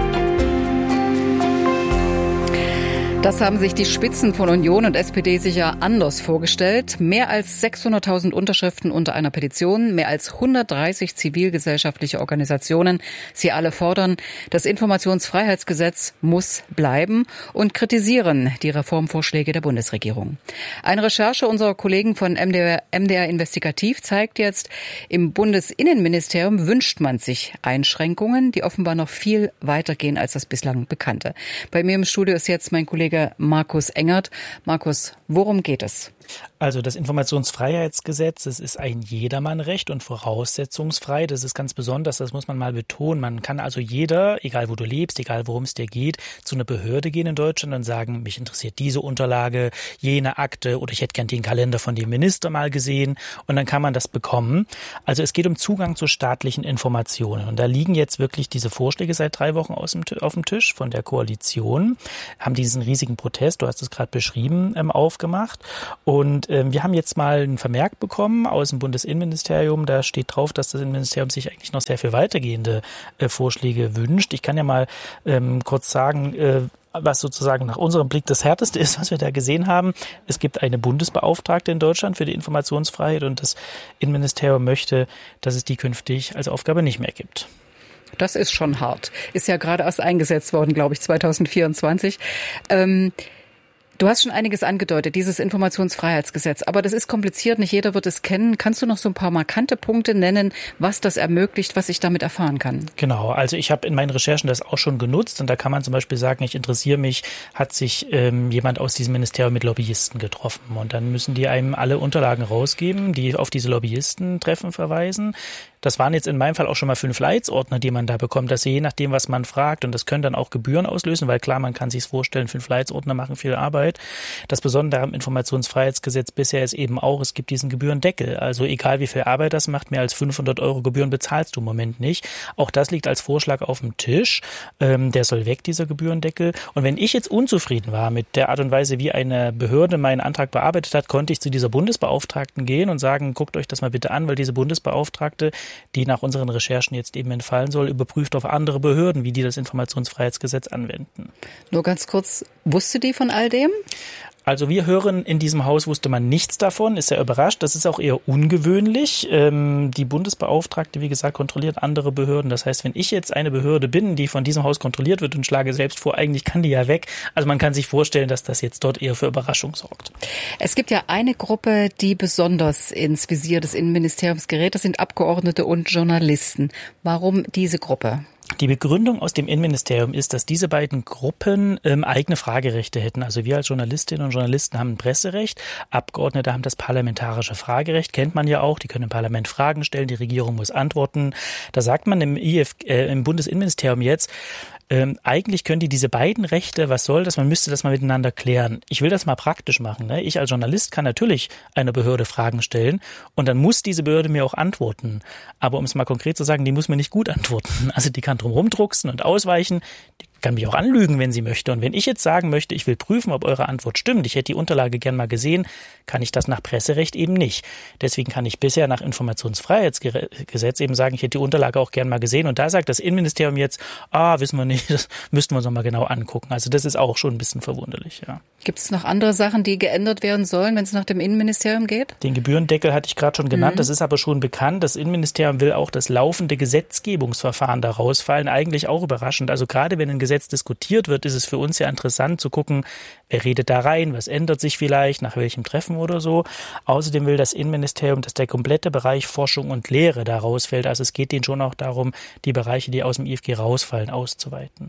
Das haben sich die Spitzen von Union und S P D sicher anders vorgestellt. Mehr als sechshunderttausend Unterschriften unter einer Petition, mehr als hundertdreißig zivilgesellschaftliche Organisationen. Sie alle fordern, das Informationsfreiheitsgesetz muss bleiben und kritisieren die Reformvorschläge der Bundesregierung. Eine Recherche unserer Kollegen von M D R, M D R Investigativ zeigt jetzt, im Bundesinnenministerium wünscht man sich Einschränkungen, die offenbar noch viel weiter gehen als das bislang Bekannte. Bei mir im Studio ist jetzt mein Kollege Markus Engert. Markus, worum geht es? Also das Informationsfreiheitsgesetz, das ist ein Jedermannrecht und voraussetzungsfrei. Das ist ganz besonders, das muss man mal betonen. Man kann also jeder, egal wo du lebst, egal worum es dir geht, zu einer Behörde gehen in Deutschland und sagen, mich interessiert diese Unterlage, jene Akte oder ich hätte gern den Kalender von dem Minister mal gesehen und dann kann man das bekommen. Also es geht um Zugang zu staatlichen Informationen und da liegen jetzt wirklich diese Vorschläge seit drei Wochen aus dem, auf dem Tisch von der Koalition, haben diesen riesigen Protest, du hast es gerade beschrieben, ähm, aufgemacht. Und äh, wir haben jetzt mal einen Vermerk bekommen aus dem Bundesinnenministerium. Da steht drauf, dass das Innenministerium sich eigentlich noch sehr viel weitergehende äh, Vorschläge wünscht. Ich kann ja mal ähm, kurz sagen, äh, was sozusagen nach unserem Blick das Härteste ist, was wir da gesehen haben. Es gibt eine Bundesbeauftragte in Deutschland für die Informationsfreiheit und das Innenministerium möchte, dass es die künftig als Aufgabe nicht mehr gibt. Das ist schon hart. Ist ja gerade erst eingesetzt worden, glaube ich, zweitausendvierundzwanzig. Ähm Du hast schon einiges angedeutet, dieses Informationsfreiheitsgesetz. Aber das ist kompliziert, nicht jeder wird es kennen. Kannst du noch so ein paar markante Punkte nennen, was das ermöglicht, was ich damit erfahren kann? Genau, also ich habe in meinen Recherchen das auch schon genutzt. Und da kann man zum Beispiel sagen, ich interessiere mich, hat sich ähm, jemand aus diesem Ministerium mit Lobbyisten getroffen. Und dann müssen die einem alle Unterlagen rausgeben, die auf diese Lobbyistentreffen verweisen. Das waren jetzt in meinem Fall auch schon mal fünf Leitsordner, die man da bekommt. Das ist je nachdem, was man fragt. Und das können dann auch Gebühren auslösen, weil klar, man kann sich vorstellen, fünf Leitsordner machen viel Arbeit. Das Besondere am Informationsfreiheitsgesetz bisher ist eben auch, es gibt diesen Gebührendeckel. Also egal wie viel Arbeit das macht, mehr als fünfhundert Euro Gebühren bezahlst du im Moment nicht. Auch das liegt als Vorschlag auf dem Tisch. Ähm, der soll weg, dieser Gebührendeckel. Und wenn ich jetzt unzufrieden war mit der Art und Weise, wie eine Behörde meinen Antrag bearbeitet hat, konnte ich zu dieser Bundesbeauftragten gehen und sagen, guckt euch das mal bitte an, weil diese Bundesbeauftragte, die nach unseren Recherchen jetzt eben entfallen soll, überprüft auf andere Behörden, wie die das Informationsfreiheitsgesetz anwenden. Nur ganz kurz, wusste die von all dem? Also wir hören, in diesem Haus wusste man nichts davon, ist sehr überrascht. Das ist auch eher ungewöhnlich. Ähm, die Bundesbeauftragte, wie gesagt, kontrolliert andere Behörden. Das heißt, wenn ich jetzt eine Behörde bin, die von diesem Haus kontrolliert wird und schlage selbst vor, eigentlich kann die ja weg. Also man kann sich vorstellen, dass das jetzt dort eher für Überraschung sorgt. Es gibt ja eine Gruppe, die besonders ins Visier des Innenministeriums gerät. Das sind Abgeordnete und Journalisten. Warum diese Gruppe? Die Begründung aus dem Innenministerium ist, dass diese beiden Gruppen ähm, eigene Fragerechte hätten. Also wir als Journalistinnen und Journalisten haben ein Presserecht, Abgeordnete haben das parlamentarische Fragerecht, kennt man ja auch, die können im Parlament Fragen stellen, die Regierung muss antworten. Da sagt man im, I F, äh, im Bundesinnenministerium jetzt, Ähm, eigentlich können die diese beiden Rechte, was soll das? Man müsste das mal miteinander klären. Ich will das mal praktisch machen. Ne? Ich als Journalist kann natürlich einer Behörde Fragen stellen und dann muss diese Behörde mir auch antworten. Aber um es mal konkret zu sagen, die muss mir nicht gut antworten. Also die kann drum rumdrucksen und ausweichen. Die kann mich auch anlügen, wenn sie möchte. Und wenn ich jetzt sagen möchte, ich will prüfen, ob eure Antwort stimmt, ich hätte die Unterlage gern mal gesehen, kann ich das nach Presserecht eben nicht. Deswegen kann ich bisher nach Informationsfreiheitsgesetz eben sagen, ich hätte die Unterlage auch gern mal gesehen. Und da sagt das Innenministerium jetzt, ah, wissen wir nicht, das müssten wir uns noch mal genau angucken. Also das ist auch schon ein bisschen verwunderlich, ja. Gibt es noch andere Sachen, die geändert werden sollen, wenn es nach dem Innenministerium geht? Den Gebührendeckel hatte ich gerade schon genannt. Mhm. Das ist aber schon bekannt. Das Innenministerium will auch das laufende Gesetzgebungsverfahren da rausfallen. Eigentlich auch überraschend. Also gerade wenn ein Gesetz diskutiert wird, ist es für uns ja interessant zu gucken, wer redet da rein, was ändert sich vielleicht, nach welchem Treffen oder so. Außerdem will das Innenministerium, dass der komplette Bereich Forschung und Lehre da rausfällt. Also es geht denen schon auch darum, die Bereiche, die aus dem I F G rausfallen, auszuweiten.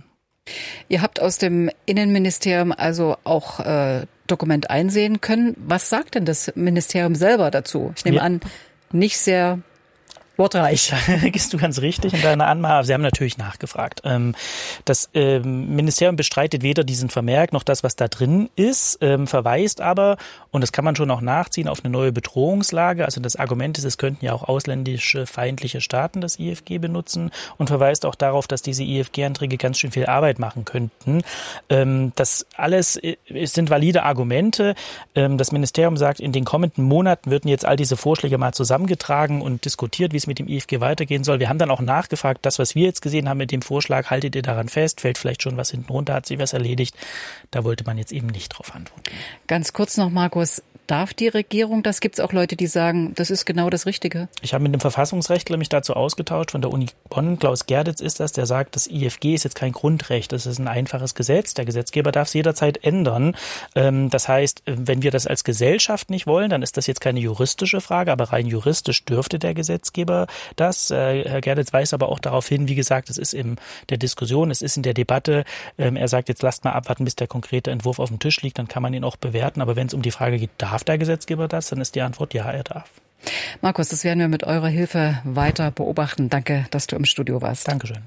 Ihr habt aus dem Innenministerium also auch äh, Dokument einsehen können. Was sagt denn das Ministerium selber dazu? Ich nehme ja. an, nicht sehr wortreich. Da gehst du ganz richtig in deiner Anmerkung. Sie haben natürlich nachgefragt. Das Ministerium bestreitet weder diesen Vermerk noch das, was da drin ist, verweist aber, und das kann man schon auch nachziehen, auf eine neue Bedrohungslage. Also das Argument ist, es könnten ja auch ausländische feindliche Staaten das I F G benutzen und verweist auch darauf, dass diese I F G-Anträge ganz schön viel Arbeit machen könnten. Das alles sind valide Argumente. Das Ministerium sagt, in den kommenden Monaten würden jetzt all diese Vorschläge mal zusammengetragen und diskutiert, wie es mit dem I F G weitergehen soll. Wir haben dann auch nachgefragt, das, was wir jetzt gesehen haben mit dem Vorschlag, haltet ihr daran fest, fällt vielleicht schon was hinten runter, hat sich was erledigt. Da wollte man jetzt eben nicht drauf antworten. Ganz kurz noch, Markus, darf die Regierung das? Gibt es auch Leute, die sagen, das ist genau das Richtige? Ich habe mit dem Verfassungsrechtler mich dazu ausgetauscht, von der Uni Bonn, Klaus Gerditz ist das, der sagt, das I F G ist jetzt kein Grundrecht, das ist ein einfaches Gesetz, der Gesetzgeber darf es jederzeit ändern. Das heißt, wenn wir das als Gesellschaft nicht wollen, dann ist das jetzt keine juristische Frage, aber rein juristisch dürfte der Gesetzgeber das. Herr Gerditz weist aber auch darauf hin, wie gesagt, es ist in der Diskussion, es ist in der Debatte. Er sagt, jetzt lasst mal abwarten, bis der konkrete Entwurf auf dem Tisch liegt, dann kann man ihn auch bewerten. Aber wenn es um die Frage geht, darf der Gesetzgeber das, dann ist die Antwort ja, er darf. Markus, das werden wir mit eurer Hilfe weiter beobachten. Danke, dass du im Studio warst. Dankeschön.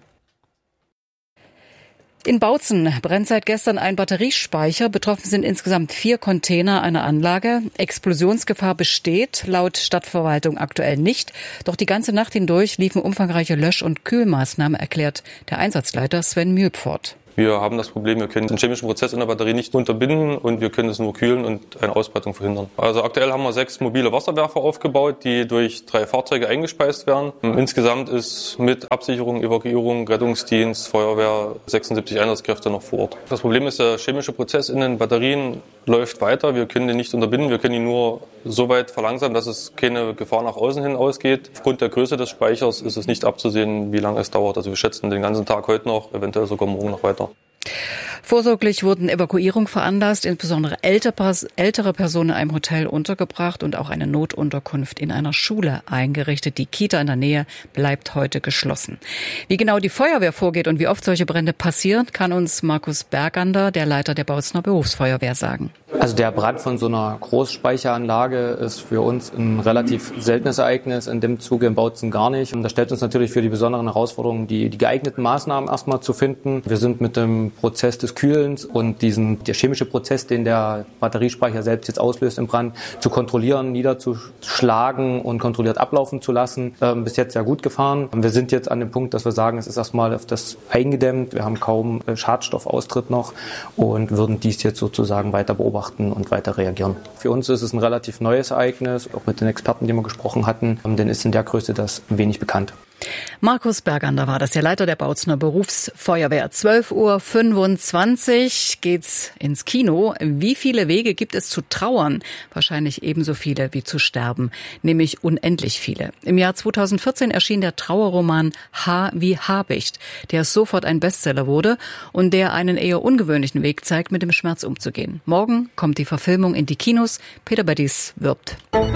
In Bautzen brennt seit gestern ein Batteriespeicher. Betroffen sind insgesamt vier Container einer Anlage. Explosionsgefahr besteht laut Stadtverwaltung aktuell nicht. Doch die ganze Nacht hindurch liefen umfangreiche Lösch- und Kühlmaßnahmen, erklärt der Einsatzleiter Sven Mühlpfort. Wir haben das Problem, wir können den chemischen Prozess in der Batterie nicht unterbinden und wir können es nur kühlen und eine Ausbreitung verhindern. Also aktuell haben wir sechs mobile Wasserwerfer aufgebaut, die durch drei Fahrzeuge eingespeist werden. Insgesamt ist mit Absicherung, Evakuierung, Rettungsdienst, Feuerwehr sechsundsiebzig Einsatzkräfte noch vor Ort. Das Problem ist, der chemische Prozess in den Batterien läuft weiter. Wir können den nicht unterbinden, wir können ihn nur so weit verlangsamen, dass es keine Gefahr nach außen hin ausgeht. Aufgrund der Größe des Speichers ist es nicht abzusehen, wie lange es dauert. Also wir schätzen den ganzen Tag heute noch, eventuell sogar morgen noch weiter. Vorsorglich wurden Evakuierungen veranlasst, insbesondere ältere Personen in einem Hotel untergebracht und auch eine Notunterkunft in einer Schule eingerichtet. Die Kita in der Nähe bleibt heute geschlossen. Wie genau die Feuerwehr vorgeht und wie oft solche Brände passieren, kann uns Markus Bergander, der Leiter der Bautzener Berufsfeuerwehr, sagen. Also der Brand von so einer Großspeicheranlage ist für uns ein relativ seltenes Ereignis, in dem Zuge in Bautzen gar nicht. Und das stellt uns natürlich für die besonderen Herausforderungen, die, die geeigneten Maßnahmen erstmal zu finden. Wir sind mit dem Prozess des Kühlens und diesen, der chemische Prozess, den der Batteriespeicher selbst jetzt auslöst im Brand, zu kontrollieren, niederzuschlagen und kontrolliert ablaufen zu lassen, äh, bis jetzt sehr gut gefahren. Wir sind jetzt an dem Punkt, dass wir sagen, es ist erstmal auf das eingedämmt. Wir haben kaum äh, Schadstoffaustritt noch und würden dies jetzt sozusagen weiter beobachten und weiter reagieren. Für uns ist es ein relativ neues Ereignis, auch mit den Experten, die wir gesprochen hatten, denn ist in der Größe das wenig bekannt. Markus Bergander war das, der Leiter der Bautzener Berufsfeuerwehr. zwölf Uhr fünfundzwanzig geht's ins Kino. Wie viele Wege gibt es zu trauern? Wahrscheinlich ebenso viele wie zu sterben, nämlich unendlich viele. Im Jahr zweitausendvierzehn erschien der Trauerroman H wie Habicht, der sofort ein Bestseller wurde und der einen eher ungewöhnlichen Weg zeigt, mit dem Schmerz umzugehen. Morgen kommt die Verfilmung in die Kinos. Peter Bettis wirbt.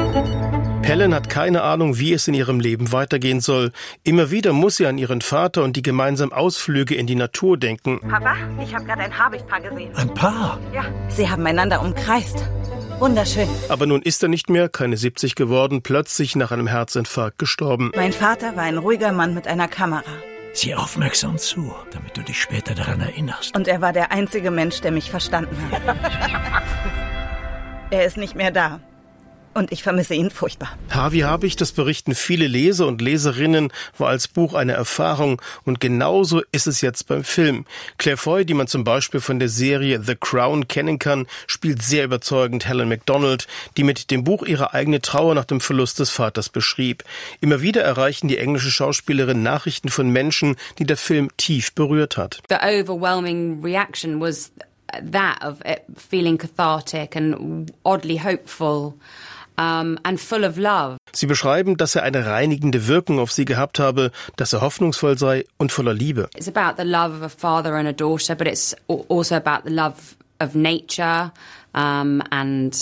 Helen hat keine Ahnung, wie es in ihrem Leben weitergehen soll. Immer wieder muss sie an ihren Vater und die gemeinsamen Ausflüge in die Natur denken. Papa, ich habe gerade ein Habichtpaar gesehen. Ein Paar? Ja, sie haben einander umkreist. Wunderschön. Aber nun ist er nicht mehr, keine siebzig geworden, plötzlich nach einem Herzinfarkt gestorben. Mein Vater war ein ruhiger Mann mit einer Kamera. Sieh aufmerksam zu, damit du dich später daran erinnerst. Und er war der einzige Mensch, der mich verstanden hat. Er ist nicht mehr da. Und ich vermisse ihn furchtbar. H wie Habicht, das berichten viele Leser und Leserinnen, war als Buch eine Erfahrung. Und genauso ist es jetzt beim Film. Claire Foy, die man zum Beispiel von der Serie The Crown kennen kann, spielt sehr überzeugend Helen Macdonald, die mit dem Buch ihre eigene Trauer nach dem Verlust des Vaters beschrieb. Immer wieder erreichen die englische Schauspielerin Nachrichten von Menschen, die der Film tief berührt hat. The overwhelming reaction was that of it feeling cathartic and oddly hopeful. Um, and full of love. Sie beschreiben, dass er eine reinigende Wirkung auf sie gehabt habe, dass er hoffnungsvoll sei und voller Liebe. It's about the love of a father and a daughter, but it's also about the love of nature um, and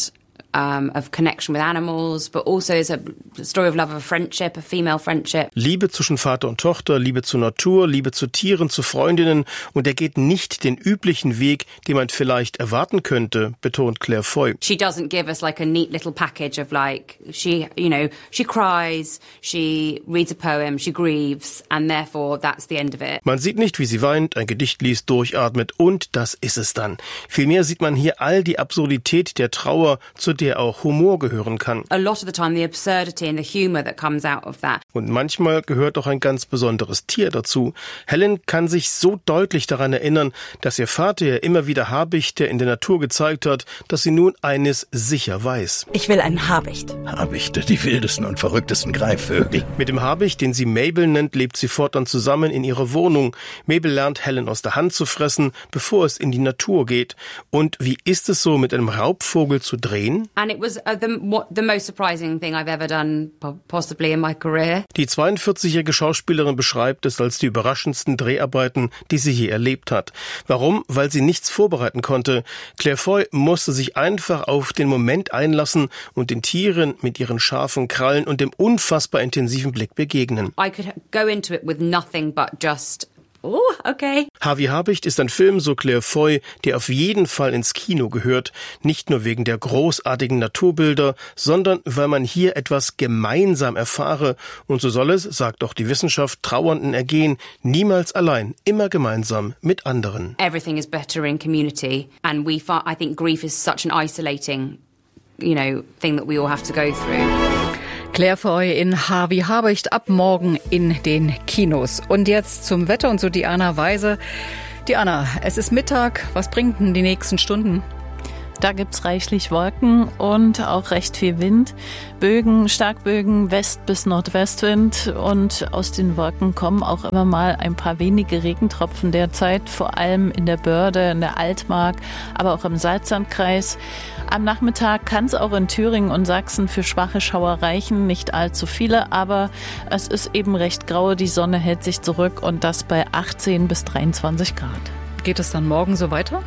um, of connection with animals, but also is a story of love of a friendship, a female friendship. Liebe zwischen Vater und Tochter, Liebe zur Natur, Liebe zu Tieren, zu Freundinnen, und er geht nicht den üblichen Weg, den man vielleicht erwarten könnte, betont Claire Foy. She doesn't give us like a neat little package of like, she, you know, she cries, she reads a poem, she grieves, and therefore that's the end of it. Man sieht nicht, wie sie weint, ein Gedicht liest, durchatmet und das ist es dann. Vielmehr sieht man hier all die Absurdität der Trauer, zu der auch Humor gehören kann. A lot of the time the absurdity and the humor that comes out of that. Und manchmal gehört auch ein ganz besonderes Tier dazu. Helen kann sich so deutlich daran erinnern, dass ihr Vater ihr immer wieder Habichte in der Natur gezeigt hat, dass sie nun eines sicher weiß. Ich will einen Habicht. Habichte, die wildesten und verrücktesten Greifvögel. Mit dem Habicht, den sie Mabel nennt, lebt sie fortan zusammen in ihrer Wohnung. Mabel lernt Helen aus der Hand zu fressen, bevor es in die Natur geht. Und wie ist es so, mit einem Raubvogel zu drehen? And it was uh, the, what, the most surprising thing I've ever done, possibly in my career. Die zweiundvierzigjährige Schauspielerin beschreibt es als die überraschendsten Dreharbeiten, die sie je erlebt hat. Warum? Weil sie nichts vorbereiten konnte. Claire Foy musste sich einfach auf den Moment einlassen und den Tieren mit ihren scharfen Krallen und dem unfassbar intensiven Blick begegnen. I could go into it with nothing but just oh, okay. Harvey Habicht ist ein Film, so Claire Foy, der auf jeden Fall ins Kino gehört. Nicht nur wegen der großartigen Naturbilder, sondern weil man hier etwas gemeinsam erfahre. Und so soll es, sagt auch die Wissenschaft, Trauernden ergehen, niemals allein, immer gemeinsam mit anderen. Everything is better in community. And we find, I think grief is such an isolating, you know, thing that we all have to go through. Claire Foy in Harvey Habicht ab morgen in den Kinos. Und jetzt zum Wetter und zu Diana Weise. Diana, es ist Mittag. Was bringt denn die nächsten Stunden? Da gibt's reichlich Wolken und auch recht viel Wind. Bögen, Starkbögen, West- bis Nordwestwind. Und aus den Wolken kommen auch immer mal ein paar wenige Regentropfen derzeit. Vor allem in der Börde, in der Altmark, aber auch im Salzsandkreis. Am Nachmittag kann es auch in Thüringen und Sachsen für schwache Schauer reichen. Nicht allzu viele, aber es ist eben recht grau. Die Sonne hält sich zurück und das bei achtzehn bis dreiundzwanzig Grad. Geht es dann morgen so weiter?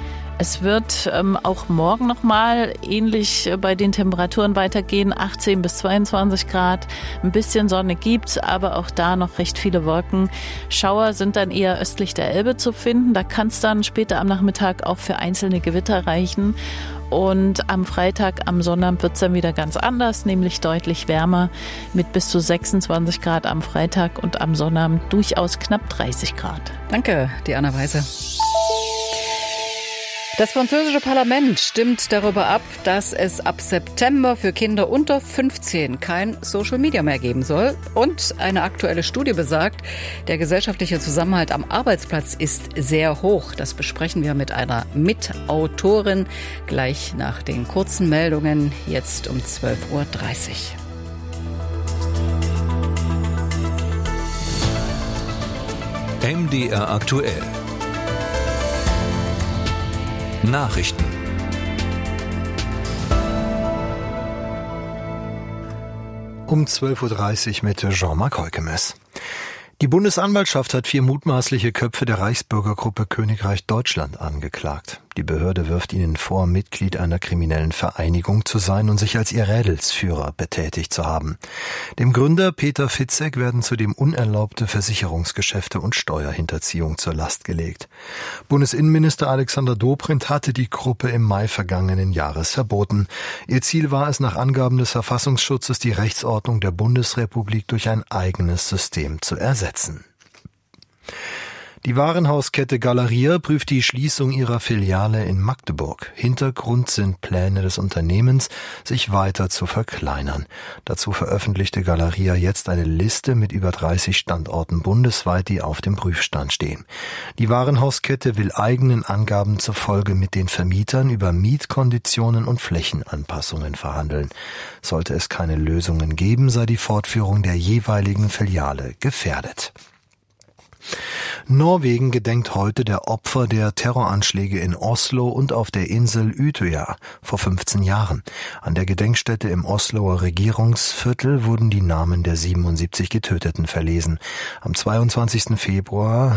Es wird ähm, auch morgen nochmal ähnlich bei den Temperaturen weitergehen, achtzehn bis zweiundzwanzig Grad. Ein bisschen Sonne gibt's, aber auch da noch recht viele Wolken. Schauer sind dann eher östlich der Elbe zu finden. Da kann es dann später am Nachmittag auch für einzelne Gewitter reichen. Und am Freitag, am Sonnabend wird es dann wieder ganz anders, nämlich deutlich wärmer mit bis zu sechsundzwanzig Grad am Freitag und am Sonnabend durchaus knapp dreißig Grad. Danke, Diana Weise. Das französische Parlament stimmt darüber ab, dass es ab September für Kinder unter fünfzehn kein Social Media mehr geben soll. Und eine aktuelle Studie besagt, der gesellschaftliche Zusammenhalt am Arbeitsplatz ist sehr hoch. Das besprechen wir mit einer Mitautorin gleich nach den kurzen Meldungen, jetzt um zwölf Uhr dreißig. M D R aktuell. Nachrichten. Um zwölf Uhr dreißig mit Jean-Marc Heukemes. Die Bundesanwaltschaft hat vier mutmaßliche Köpfe der Reichsbürgergruppe Königreich Deutschland angeklagt. Die Behörde wirft ihnen vor, Mitglied einer kriminellen Vereinigung zu sein und sich als ihr Rädelsführer betätigt zu haben. Dem Gründer Peter Fitzek werden zudem unerlaubte Versicherungsgeschäfte und Steuerhinterziehung zur Last gelegt. Bundesinnenminister Alexander Dobrindt hatte die Gruppe im Mai vergangenen Jahres verboten. Ihr Ziel war es, nach Angaben des Verfassungsschutzes, die Rechtsordnung der Bundesrepublik durch ein eigenes System zu ersetzen. Die Warenhauskette Galeria prüft die Schließung ihrer Filiale in Magdeburg. Hintergrund sind Pläne des Unternehmens, sich weiter zu verkleinern. Dazu veröffentlichte Galeria jetzt eine Liste mit über dreißig Standorten bundesweit, die auf dem Prüfstand stehen. Die Warenhauskette will eigenen Angaben zufolge mit den Vermietern über Mietkonditionen und Flächenanpassungen verhandeln. Sollte es keine Lösungen geben, sei die Fortführung der jeweiligen Filiale gefährdet. Norwegen gedenkt heute der Opfer der Terroranschläge in Oslo und auf der Insel Utøya vor fünfzehn Jahren. An der Gedenkstätte im Osloer Regierungsviertel wurden die Namen der siebenundsiebzig Getöteten verlesen. Am zweiundzwanzigsten Februar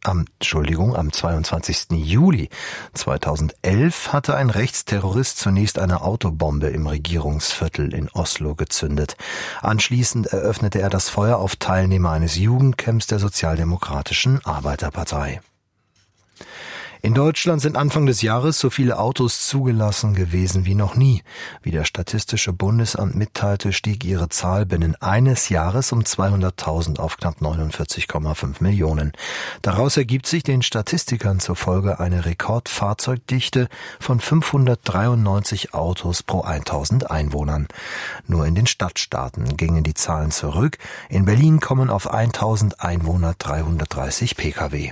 Am, Entschuldigung, am zweiundzwanzigsten Juli zweitausendelf hatte ein Rechtsterrorist zunächst eine Autobombe im Regierungsviertel in Oslo gezündet. Anschließend eröffnete er das Feuer auf Teilnehmer eines Jugendcamps der Sozialdemokratischen Arbeiterpartei. In Deutschland sind Anfang des Jahres so viele Autos zugelassen gewesen wie noch nie. Wie das Statistische Bundesamt mitteilte, stieg ihre Zahl binnen eines Jahres um zweihunderttausend auf knapp neunundvierzig Komma fünf Millionen. Daraus ergibt sich den Statistikern zufolge eine Rekordfahrzeugdichte von fünfhundertdreiundneunzig Autos pro tausend Einwohnern. Nur in den Stadtstaaten gingen die Zahlen zurück. In Berlin kommen auf tausend Einwohner dreihundertdreißig Pkw.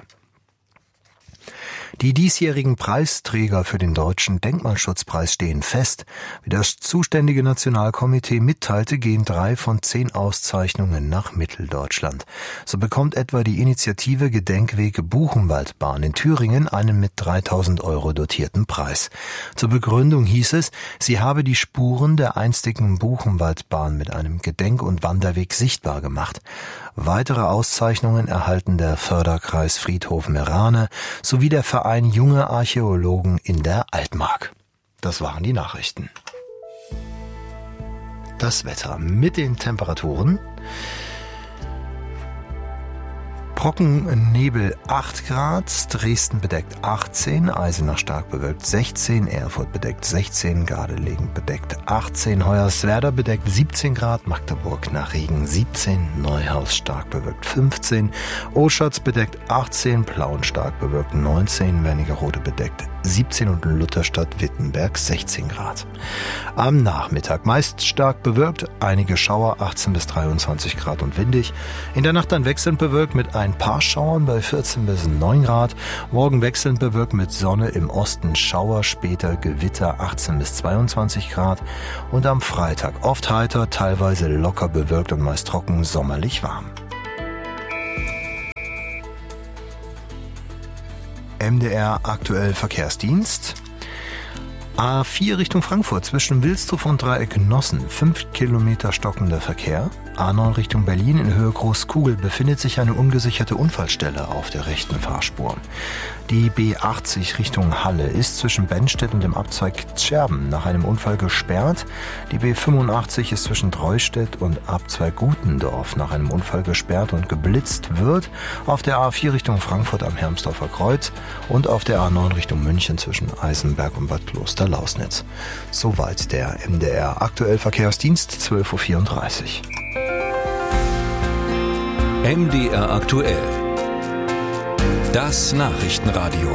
Die diesjährigen Preisträger für den Deutschen Denkmalschutzpreis stehen fest. Wie das zuständige Nationalkomitee mitteilte, gehen drei von zehn Auszeichnungen nach Mitteldeutschland. So bekommt etwa die Initiative Gedenkwege Buchenwaldbahn in Thüringen einen mit dreitausend Euro dotierten Preis. Zur Begründung hieß es, sie habe die Spuren der einstigen Buchenwaldbahn mit einem Gedenk- und Wanderweg sichtbar gemacht. Weitere Auszeichnungen erhalten der Förderkreis Friedhof Meerane sowie der Verein Junge Archäologen in der Altmark. Das waren die Nachrichten. Das Wetter mit den Temperaturen. Trockennebel acht Grad, Dresden bedeckt achtzehn, Eisenach stark bewölkt sechzehn, Erfurt bedeckt sechzehn, Gardelegen bedeckt achtzehn, Hoyerswerda bedeckt siebzehn Grad, Magdeburg nach Regen siebzehn, Neuhaus stark bewölkt fünfzehn, Oschatz bedeckt achtzehn, Plauen stark bewölkt neunzehn, Wernigerode bedeckt siebzehn und Lutherstadt-Wittenberg sechzehn Grad. Am Nachmittag meist stark bewölkt, einige Schauer achtzehn bis dreiundzwanzig Grad und windig. In der Nacht dann wechselnd bewölkt mit ein paar Schauern bei vierzehn bis neun Grad. Morgen wechselnd bewölkt mit Sonne, im Osten Schauer, später Gewitter achtzehn bis zweiundzwanzig Grad. Und am Freitag oft heiter, teilweise locker bewölkt und meist trocken, sommerlich warm. M D R aktuell Verkehrsdienst. A vier Richtung Frankfurt zwischen Wilsdruff und Dreieck Nossen, fünf Kilometer stockender Verkehr. A neun Richtung Berlin in Höhe Großkugel befindet sich eine ungesicherte Unfallstelle auf der rechten Fahrspur. Die B achtzig Richtung Halle ist zwischen Bennstedt und dem Abzweig Scherben nach einem Unfall gesperrt. Die B fünfundachtzig ist zwischen Dreustedt und Abzweig Gutendorf nach einem Unfall gesperrt und geblitzt wird. Auf der A vier Richtung Frankfurt am Hermsdorfer Kreuz und auf der A neun Richtung München zwischen Eisenberg und Bad Kloster-Lausnitz. Soweit der M D R aktuell Verkehrsdienst, zwölf Uhr vierunddreißig. M D R aktuell. Das Nachrichtenradio.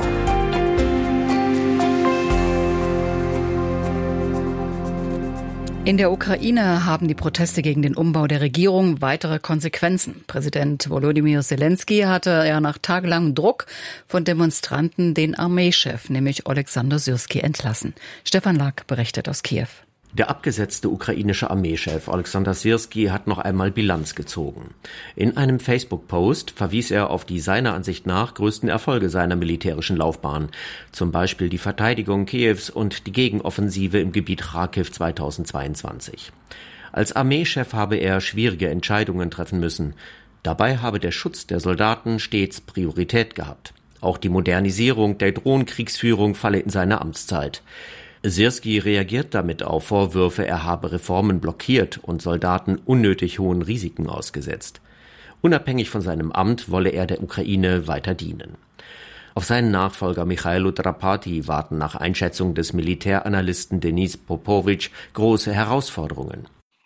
In der Ukraine haben die Proteste gegen den Umbau der Regierung weitere Konsequenzen. Präsident Volodymyr Zelensky hatte ja nach tagelangem Druck von Demonstranten den Armeechef, nämlich Oleksandr Syrskij, entlassen. Stefan Lack berichtet aus Kiew. Der abgesetzte ukrainische Armeechef Oleksandr Syrskij hat noch einmal Bilanz gezogen. In einem Facebook-Post verwies er auf die seiner Ansicht nach größten Erfolge seiner militärischen Laufbahn, zum Beispiel die Verteidigung Kiews und die Gegenoffensive im Gebiet Charkiw zweitausendzweiundzwanzig. Als Armeechef habe er schwierige Entscheidungen treffen müssen. Dabei habe der Schutz der Soldaten stets Priorität gehabt. Auch die Modernisierung der Drohnenkriegsführung falle in seine Amtszeit. Syrskij reagiert damit auf Vorwürfe, er habe Reformen blockiert und Soldaten unnötig hohen Risiken ausgesetzt. Unabhängig von seinem Amt wolle er der Ukraine weiter dienen. Auf seinen Nachfolger Michailo Drapati warten nach Einschätzung des Militäranalysten Denis Popovic große Herausforderungen.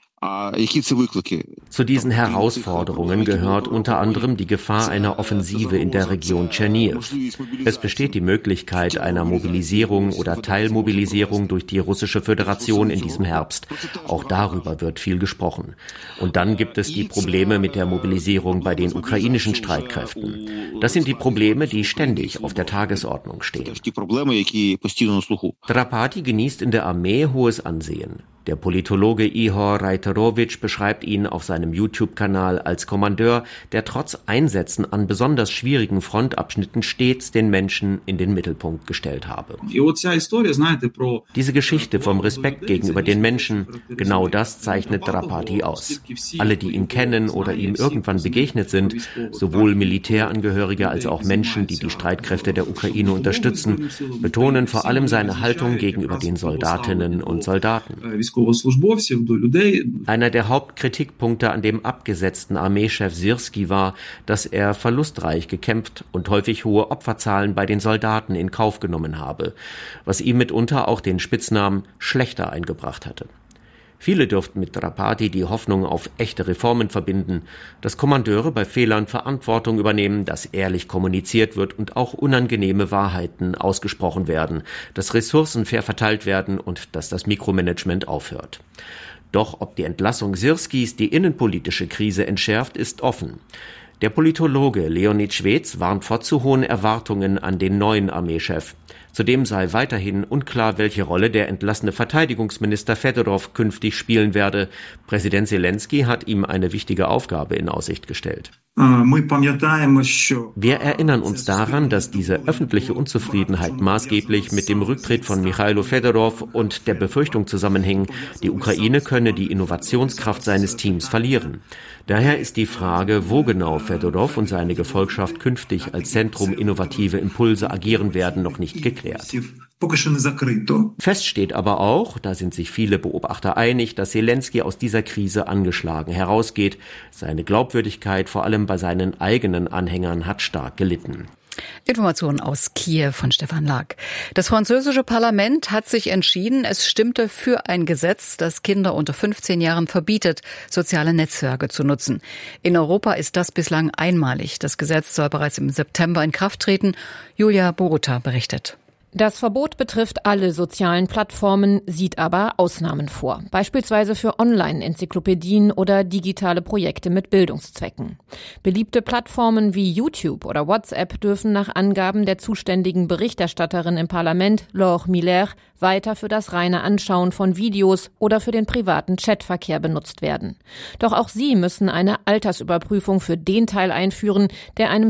Zu diesen Herausforderungen gehört unter anderem die Gefahr einer Offensive in der Region Tscherniw. Es besteht die Möglichkeit einer Mobilisierung oder Teilmobilisierung durch die Russische Föderation in diesem Herbst. Auch darüber wird viel gesprochen. Und dann gibt es die Probleme mit der Mobilisierung bei den ukrainischen Streitkräften. Das sind die Probleme, die ständig auf der Tagesordnung stehen. Drapati genießt in der Armee hohes Ansehen. Der Politologe Ihor Rajterovic beschreibt ihn auf seinem YouTube-Kanal als Kommandeur, der trotz Einsätzen an besonders schwierigen Frontabschnitten stets den Menschen in den Mittelpunkt gestellt habe. Diese Geschichte vom Respekt gegenüber den Menschen, genau das zeichnet Drapati aus. Alle, die ihn kennen oder ihm irgendwann begegnet sind, sowohl Militärangehörige als auch Menschen, die die Streitkräfte der Ukraine unterstützen, betonen vor allem seine Haltung gegenüber den Soldatinnen und Soldaten. Einer der Hauptkritikpunkte an dem abgesetzten Armeechef Syrski war, dass er verlustreich gekämpft und häufig hohe Opferzahlen bei den Soldaten in Kauf genommen habe, was ihm mitunter auch den Spitznamen Schlechter eingebracht hatte. Viele dürften mit Drapati die Hoffnung auf echte Reformen verbinden, dass Kommandeure bei Fehlern Verantwortung übernehmen, dass ehrlich kommuniziert wird und auch unangenehme Wahrheiten ausgesprochen werden, dass Ressourcen fair verteilt werden und dass das Mikromanagement aufhört. Doch ob die Entlassung Syrskis die innenpolitische Krise entschärft, ist offen. Der Politologe Leonid Schwedz warnt vor zu hohen Erwartungen an den neuen Armeechef. Zudem sei weiterhin unklar, welche Rolle der entlassene Verteidigungsminister Fedorov künftig spielen werde. Präsident Selensky hat ihm eine wichtige Aufgabe in Aussicht gestellt. Wir erinnern uns daran, dass diese öffentliche Unzufriedenheit maßgeblich mit dem Rücktritt von Michailo Fedorov und der Befürchtung zusammenhing, die Ukraine könne die Innovationskraft seines Teams verlieren. Daher ist die Frage, wo genau Fedorov und seine Gefolgschaft künftig als Zentrum innovative Impulse agieren werden, noch nicht geklärt. Fest steht aber auch, da sind sich viele Beobachter einig, dass Selensky aus dieser Krise angeschlagen herausgeht. Seine Glaubwürdigkeit, vor allem bei seinen eigenen Anhängern, hat stark gelitten. Informationen aus Kiew von Stefan Lag. Das französische Parlament hat sich entschieden, es stimmte für ein Gesetz, das Kinder unter fünfzehn Jahren verbietet, soziale Netzwerke zu nutzen. In Europa ist das bislang einmalig. Das Gesetz soll bereits im September in Kraft treten. Julia Boruta berichtet. Das Verbot betrifft alle sozialen Plattformen, sieht aber Ausnahmen vor. Beispielsweise für Online-Enzyklopädien oder digitale Projekte mit Bildungszwecken. Beliebte Plattformen wie YouTube oder WhatsApp dürfen nach Angaben der zuständigen Berichterstatterin im Parlament, Laure Miller, weiter für das reine Anschauen von Videos oder für den privaten Chatverkehr benutzt werden. Doch auch sie müssen eine Altersüberprüfung für den Teil einführen, der einem